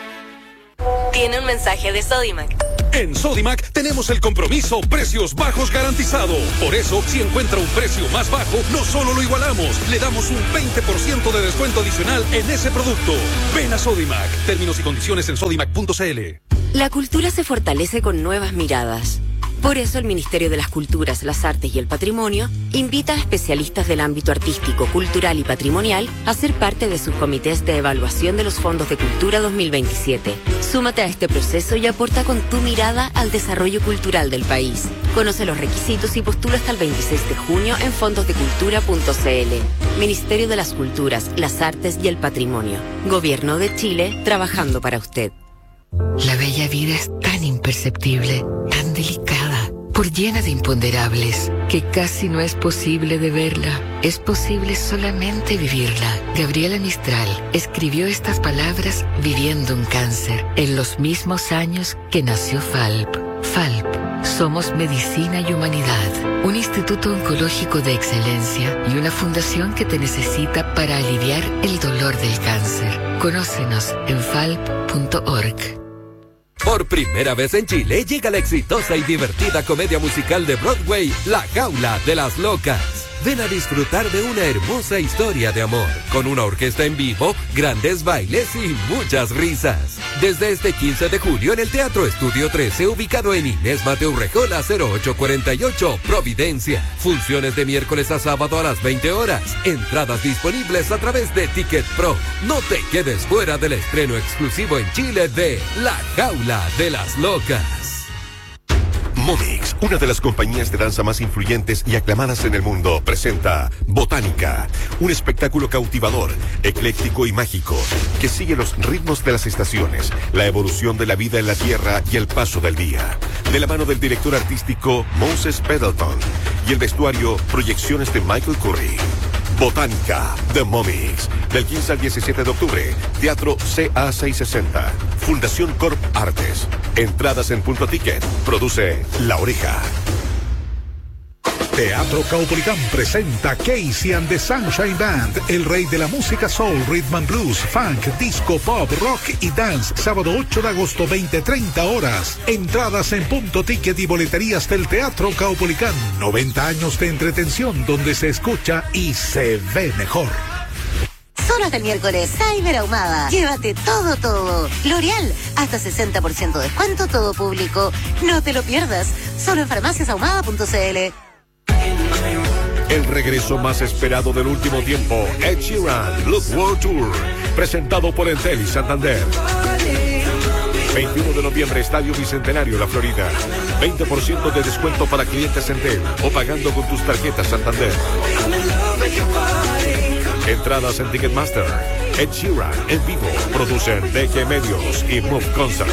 Tiene un mensaje de Sodimac. En Sodimac tenemos el compromiso precios bajos garantizado. Por eso, si encuentra un precio más bajo, no solo lo igualamos, le damos un 20% de descuento adicional en ese producto. Ven a Sodimac. Términos y condiciones en sodimac.cl. La cultura se fortalece con nuevas miradas. Por eso el Ministerio de las Culturas, las Artes y el Patrimonio invita a especialistas del ámbito artístico, cultural y patrimonial a ser parte de sus comités de evaluación de los fondos de cultura 2027. Súmate a este proceso y aporta con tu mirada al desarrollo cultural del país. Conoce los requisitos y postula hasta el 26 de junio en fondosdecultura.cl. Ministerio de las Culturas, las Artes y el Patrimonio. Gobierno de Chile, trabajando para usted. La bella vida es tan imperceptible, tan delicada, por llena de imponderables, que casi no es posible de verla. Es posible solamente vivirla. Gabriela Mistral escribió estas palabras viviendo un cáncer, en los mismos años que nació FALP. FALP, somos medicina y humanidad, un instituto oncológico de excelencia y una fundación que te necesita para aliviar el dolor del cáncer. Conócenos en falp.org. Por primera vez en Chile llega la exitosa y divertida comedia musical de Broadway, La Jaula de las Locas. Ven a disfrutar de una hermosa historia de amor, con una orquesta en vivo, grandes bailes y muchas risas. Desde este 15 de julio en el Teatro Estudio 13, ubicado en Inés Mateo Urrejola 0848, Providencia. Funciones de miércoles a sábado a las 20 horas. Entradas disponibles a través de Ticket Pro. No te quedes fuera del estreno exclusivo en Chile de La Jaula de las Locas. Momix, una de las compañías de danza más influyentes y aclamadas en el mundo, presenta Botánica, un espectáculo cautivador, ecléctico y mágico, que sigue los ritmos de las estaciones, la evolución de la vida en la Tierra y el paso del día. De la mano del director artístico Moses Pendleton y el vestuario, proyecciones de Michael Curry. Botánica, The Momix, del 15 al 17 de octubre, Teatro CA660, Fundación Corp Artes. Entradas en Punto Ticket, produce La Oreja. Teatro Caupolicán presenta Casey and the Sunshine Band, el rey de la música soul, rhythm and blues, funk, disco, pop, rock y dance, sábado 8 de agosto, 20:30 horas. Entradas en Punto Ticket y boleterías del Teatro Caupolicán. 90 años de entretención donde se escucha y se ve mejor. Solo hasta el miércoles, Cyber Ahumada. Llévate todo. L'Oreal, hasta 60% de descuento, todo público. No te lo pierdas, solo en farmaciasahumada.cl. El regreso más esperado del último tiempo, Ed Sheeran, Look World Tour, presentado por Entel y Santander. 21 de noviembre, Estadio Bicentenario, La Florida. 20% de descuento para clientes Entel o pagando con tus tarjetas Santander. Entradas en Ticketmaster. Ed Sheeran en vivo. Producen DG Medios y Move Concert.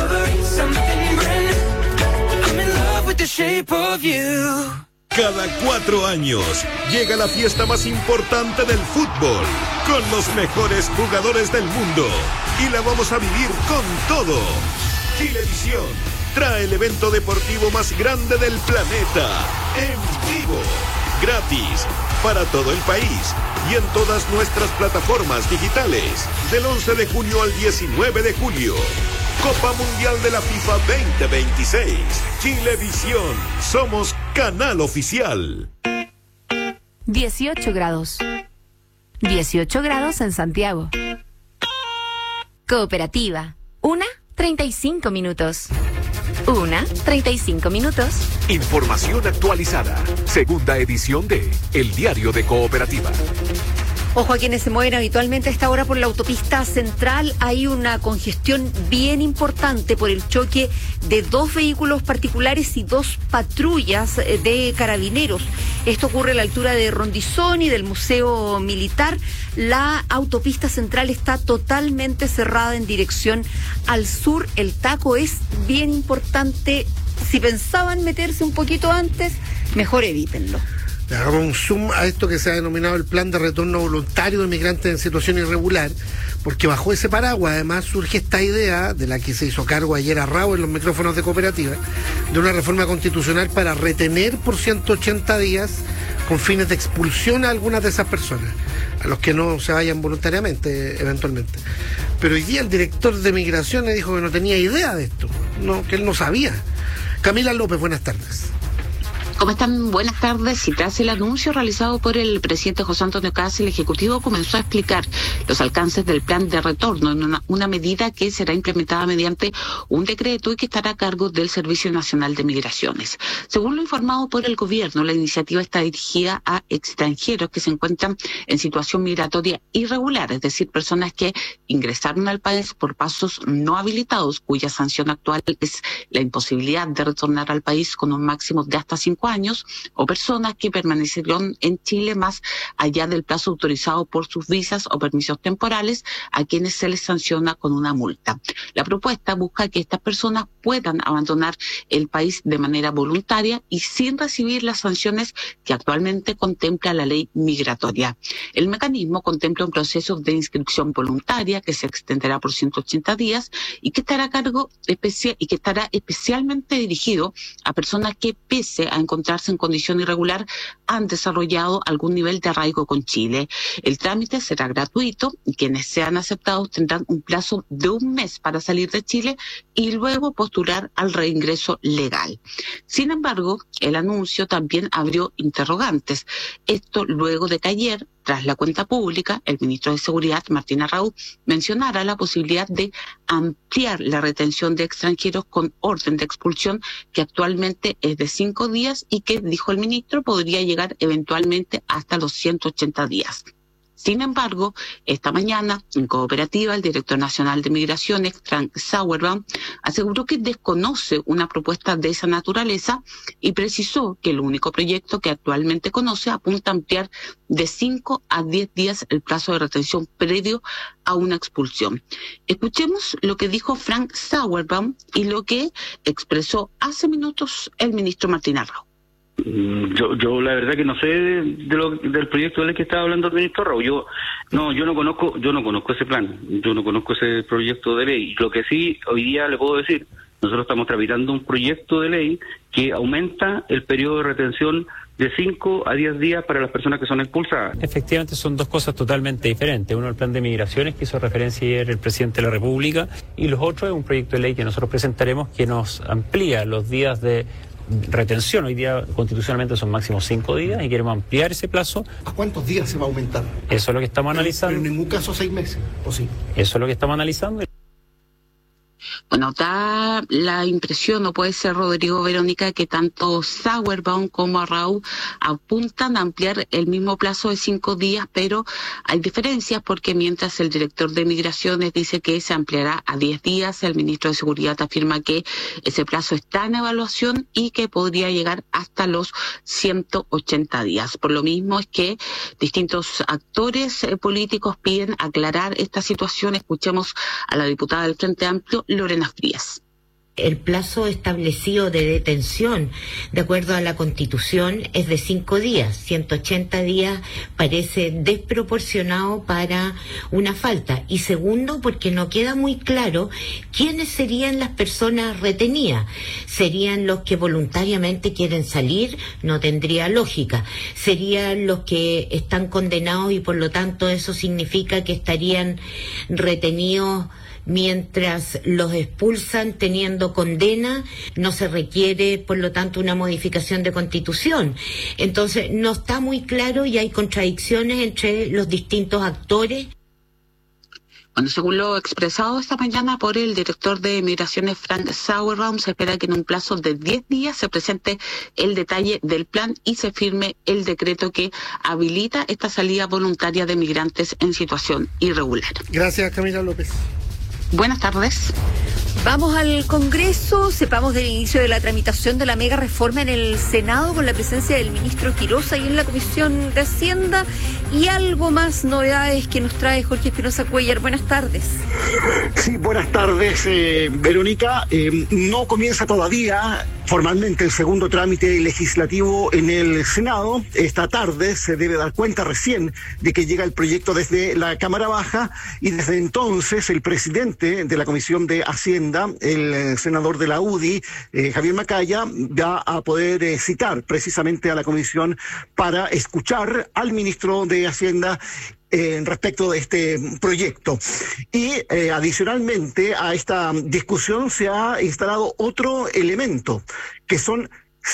Cada 4 años llega la fiesta más importante del fútbol, con los mejores jugadores del mundo, y la vamos a vivir con todo. Chilevisión trae el evento deportivo más grande del planeta, en vivo, gratis, para todo el país y en todas nuestras plataformas digitales, del 11 de junio al 19 de julio. Copa Mundial de la FIFA 2026. Chilevisión. Somos canal oficial. 18 grados. 18 grados en Santiago. Cooperativa. Una 35 minutos. 35 minutos. Información actualizada. Segunda edición de El Diario de Cooperativa. Ojo a quienes se mueven habitualmente a esta hora por la autopista central. Hay una congestión bien importante por el choque de 2 vehículos particulares y 2 patrullas de carabineros. Esto ocurre a la altura de Rondizón y del Museo Militar. La autopista central está totalmente cerrada en dirección al sur. El taco es bien importante. Si pensaban meterse un poquito antes, mejor evítenlo. Le hagamos un zoom a esto que se ha denominado el plan de retorno voluntario de migrantes en situación irregular, porque bajo ese paraguas además surge esta idea, de la que se hizo cargo ayer a Rao en los micrófonos de Cooperativa, de una reforma constitucional para retener por 180 días con fines de expulsión a algunas de esas personas, a los que no se vayan voluntariamente, eventualmente. Pero hoy día el director de Migraciones dijo que no tenía idea de esto, que él no sabía. Camila López, buenas tardes. ¿Cómo están? Buenas tardes. Y tras el anuncio realizado por el presidente José Antonio Kast, el Ejecutivo comenzó a explicar los alcances del plan de retorno en una medida que será implementada mediante un decreto y que estará a cargo del Servicio Nacional de Migraciones. Según lo informado por el gobierno, la iniciativa está dirigida a extranjeros que se encuentran en situación migratoria irregular, es decir, personas que ingresaron al país por pasos no habilitados, cuya sanción actual es la imposibilidad de retornar al país con un máximo de hasta 5 años, o personas que permanecieron en Chile más allá del plazo autorizado por sus visas o permisos temporales, a quienes se les sanciona con una multa. La propuesta busca que estas personas puedan abandonar el país de manera voluntaria y sin recibir las sanciones que actualmente contempla la ley migratoria. El mecanismo contempla un proceso de inscripción voluntaria que se extenderá por 180 días y que estará a cargo y que estará especialmente dirigido a personas que, pese a encontrarse en condición irregular, han desarrollado algún nivel de arraigo con Chile. El trámite será gratuito y quienes sean aceptados tendrán un plazo de 1 mes para salir de Chile y luego postular al reingreso legal. Sin embargo, el anuncio también abrió interrogantes. Esto luego de que ayer, tras la cuenta pública, el ministro de Seguridad, Martín Arrau, mencionara la posibilidad de ampliar la retención de extranjeros con orden de expulsión, que actualmente es de 5 días y que, dijo el ministro, podría llegar eventualmente hasta los 180 días. Sin embargo, esta mañana, en Cooperativa, el director nacional de Migraciones, Frank Sauerbaum, aseguró que desconoce una propuesta de esa naturaleza y precisó que el único proyecto que actualmente conoce apunta a ampliar de 5 a 10 días el plazo de retención previo a una expulsión. Escuchemos lo que dijo Frank Sauerbaum y lo que expresó hace minutos el ministro Martín Arrau. Yo la verdad que no sé del proyecto de ley que estaba hablando el ministro Arrau. Yo no conozco ese plan, yo no conozco ese proyecto de ley. Lo que sí hoy día le puedo decir, nosotros estamos tramitando un proyecto de ley que aumenta el periodo de retención de 5 a 10 días para las personas que son expulsadas. Efectivamente son dos cosas totalmente diferentes. Uno, el plan de migraciones que hizo referencia ayer el presidente de la República, y los otros es un proyecto de ley que nosotros presentaremos que nos amplía los días de retención. Hoy día constitucionalmente son máximo 5 días y queremos ampliar ese plazo. ¿A cuántos días se va a aumentar? Eso es lo que estamos analizando. Pero en ningún caso 6 meses, ¿o sí? Eso es lo que estamos analizando. Bueno, da la impresión, no puede ser, Rodrigo, Verónica, que tanto Sauerbaum como Arrau apuntan a ampliar el mismo plazo de 5 días, pero hay diferencias porque mientras el director de Migraciones dice que se ampliará a 10 días, el ministro de Seguridad afirma que ese plazo está en evaluación y que podría llegar hasta los 180 días. Por lo mismo es que distintos actores políticos piden aclarar esta situación. Escuchemos a la diputada del Frente Amplio, Lorena Frías. El plazo establecido de detención, de acuerdo a la Constitución, es de 5 días. 180 días parece desproporcionado para una falta. Y segundo, porque no queda muy claro quiénes serían las personas retenidas. ¿Serían los que voluntariamente quieren salir? No tendría lógica. ¿Serían los que están condenados y por lo tanto eso significa que estarían retenidos mientras los expulsan teniendo condena? No se requiere, por lo tanto, una modificación de Constitución. Entonces, no está muy claro y hay contradicciones entre los distintos actores. Bueno, según lo expresado esta mañana por el director de Migraciones, Frank Sauerraum, se espera que en un plazo de 10 días se presente el detalle del plan y se firme el decreto que habilita esta salida voluntaria de migrantes en situación irregular. Gracias, Camila López. Buenas tardes. Vamos al Congreso, sepamos del inicio de la tramitación de la mega reforma en el Senado con la presencia del ministro Quirós ahí en la Comisión de Hacienda y algo más novedades que nos trae Jorge Espinosa Cuellar. Buenas tardes. Sí, buenas tardes, Verónica. No comienza todavía formalmente el segundo trámite legislativo en el Senado. Esta tarde se debe dar cuenta recién de que llega el proyecto desde la Cámara Baja y desde entonces el presidente de la Comisión de Hacienda, el senador de la UDI, Javier Macaya, va a poder citar precisamente a la comisión para escuchar al ministro de Hacienda respecto de este proyecto. Y adicionalmente a esta discusión se ha instalado otro elemento, que son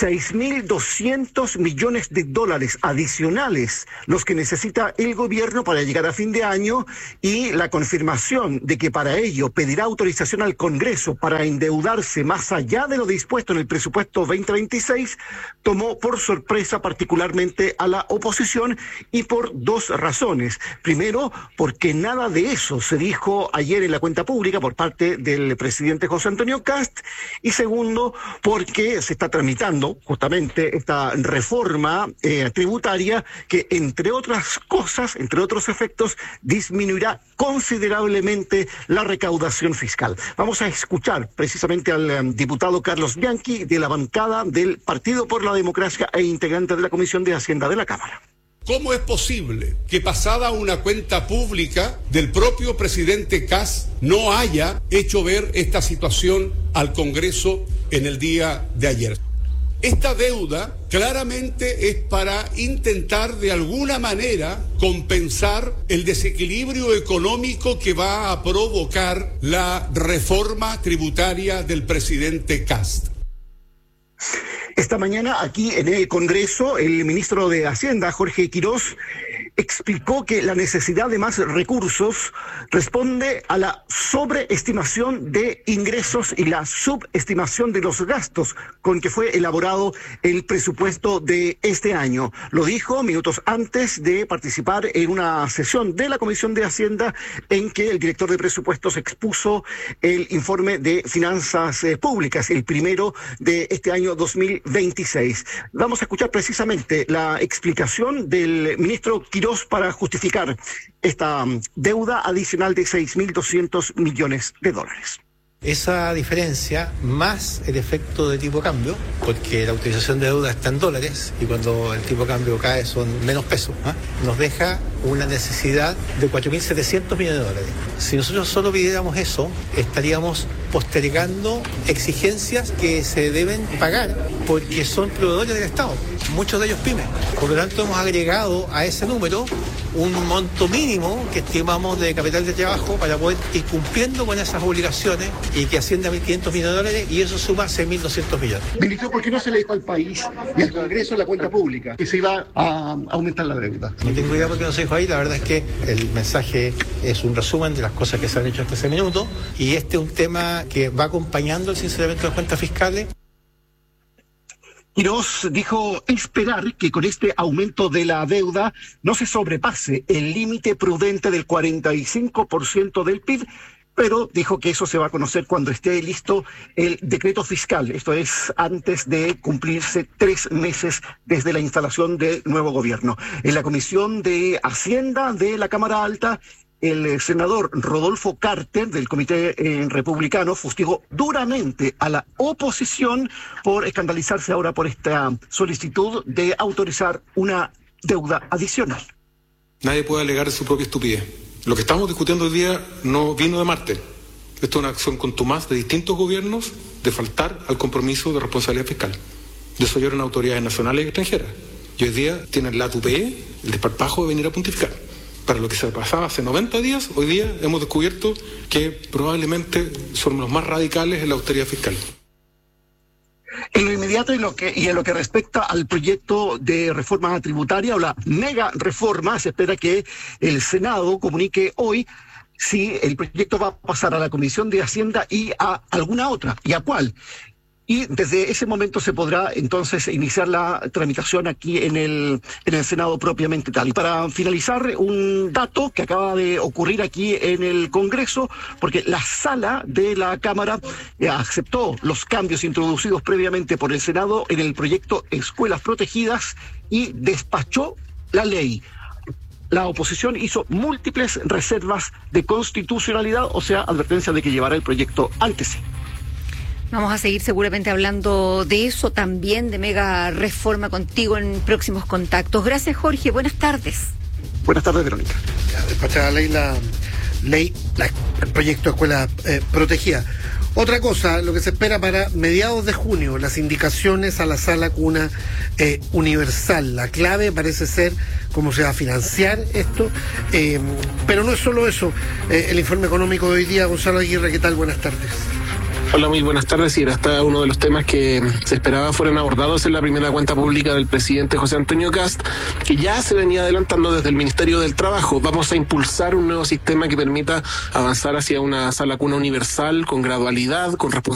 6.200 millones de dólares adicionales los que necesita el gobierno para llegar a fin de año y la confirmación de que para ello pedirá autorización al Congreso para endeudarse más allá de lo dispuesto en el presupuesto 2026 tomó por sorpresa particularmente a la oposición y por dos razones. Primero, porque nada de eso se dijo ayer en la cuenta pública por parte del presidente José Antonio Kast y segundo, porque se está tramitando justamente esta reforma tributaria que, entre otras cosas, entre otros efectos, disminuirá considerablemente la recaudación fiscal. Vamos a escuchar precisamente al diputado Carlos Bianchi de la bancada del Partido por la Democracia e integrante de la Comisión de Hacienda de la Cámara. ¿Cómo es posible que pasada una cuenta pública del propio presidente Kast no haya hecho ver esta situación al Congreso en el día de ayer? Esta deuda claramente es para intentar de alguna manera compensar el desequilibrio económico que va a provocar la reforma tributaria del presidente Kast. Esta mañana aquí en el Congreso el ministro de Hacienda, Jorge Quirós, explicó que la necesidad de más recursos responde a la sobreestimación de ingresos y la subestimación de los gastos con que fue elaborado el presupuesto de este año. Lo dijo minutos antes de participar en una sesión de la Comisión de Hacienda en que el director de presupuestos expuso el informe de finanzas públicas, el primero de este año 2026. Vamos a escuchar precisamente la explicación del ministro Quirós para justificar esta deuda adicional de 6.200 millones de dólares. Esa diferencia, más el efecto de tipo de cambio, porque la utilización de deuda está en dólares y cuando el tipo de cambio cae son menos pesos, nos deja una necesidad de 4.700 millones de dólares. Si nosotros solo pidiéramos eso, estaríamos postergando exigencias que se deben pagar porque son proveedores del Estado, muchos de ellos pymes. Por lo tanto, hemos agregado a ese número un monto mínimo que estimamos de capital de trabajo para poder ir cumpliendo con esas obligaciones y que ascienda a 1.500 millones de dólares y eso suma 6.200 millones. Ministro, ¿por qué no se le dijo al país y al Congreso la cuenta pública que se iba a aumentar la deuda? No tengo idea por qué no se dijo ahí, la verdad es que el mensaje es un resumen de las cosas que se han hecho hasta ese minuto y este es un tema que va acompañando el sinceramiento de las cuentas fiscales. Quirós dijo esperar que con este aumento de la deuda no se sobrepase el límite prudente del 45% del PIB, pero dijo que eso se va a conocer cuando esté listo el decreto fiscal, esto es antes de cumplirse 3 meses desde la instalación del nuevo gobierno. En la Comisión de Hacienda de la Cámara Alta, el senador Rodolfo Carter, del Comité Republicano, fustigó duramente a la oposición por escandalizarse ahora por esta solicitud de autorizar una deuda adicional. Nadie puede alegar su propia estupidez. Lo que estamos discutiendo hoy día no vino de Marte. Esto es una acción contumaz de distintos gobiernos de faltar al compromiso de responsabilidad fiscal. De eso lloran autoridades nacionales y extranjeras. Y hoy día tienen la tupé, el desparpajo de venir a pontificar. Para lo que se pasaba hace 90 días, hoy día hemos descubierto que probablemente son los más radicales en la austeridad fiscal. En lo inmediato y en lo que respecta al proyecto de reforma tributaria o la mega reforma, se espera que el Senado comunique hoy si el proyecto va a pasar a la Comisión de Hacienda y a alguna otra, y a cuál. Y desde ese momento se podrá entonces iniciar la tramitación aquí en el Senado propiamente tal. Y para finalizar, un dato que acaba de ocurrir aquí en el Congreso, porque la sala de la Cámara aceptó los cambios introducidos previamente por el Senado en el proyecto Escuelas Protegidas y despachó la ley. La oposición hizo múltiples reservas de constitucionalidad, o sea, advertencia de que llevará el proyecto ante sí. Vamos a seguir seguramente hablando de eso, también de mega reforma contigo en próximos contactos. Gracias, Jorge. Buenas tardes. Buenas tardes, Verónica. Despachada la ley, el proyecto de escuela protegida. Otra cosa, lo que se espera para mediados de junio, las indicaciones a la sala cuna universal. La clave parece ser cómo se va a financiar esto, pero no es solo eso. El informe económico de hoy día, Gonzalo Aguirre, ¿qué tal? Buenas tardes. Hola, muy buenas tardes. Y era hasta uno de los temas que se esperaba fueran abordados en la primera cuenta pública del presidente José Antonio Kast, que ya se venía adelantando desde el Ministerio del Trabajo. Vamos a impulsar un nuevo sistema que permita avanzar hacia una sala cuna universal con gradualidad, con responsabilidad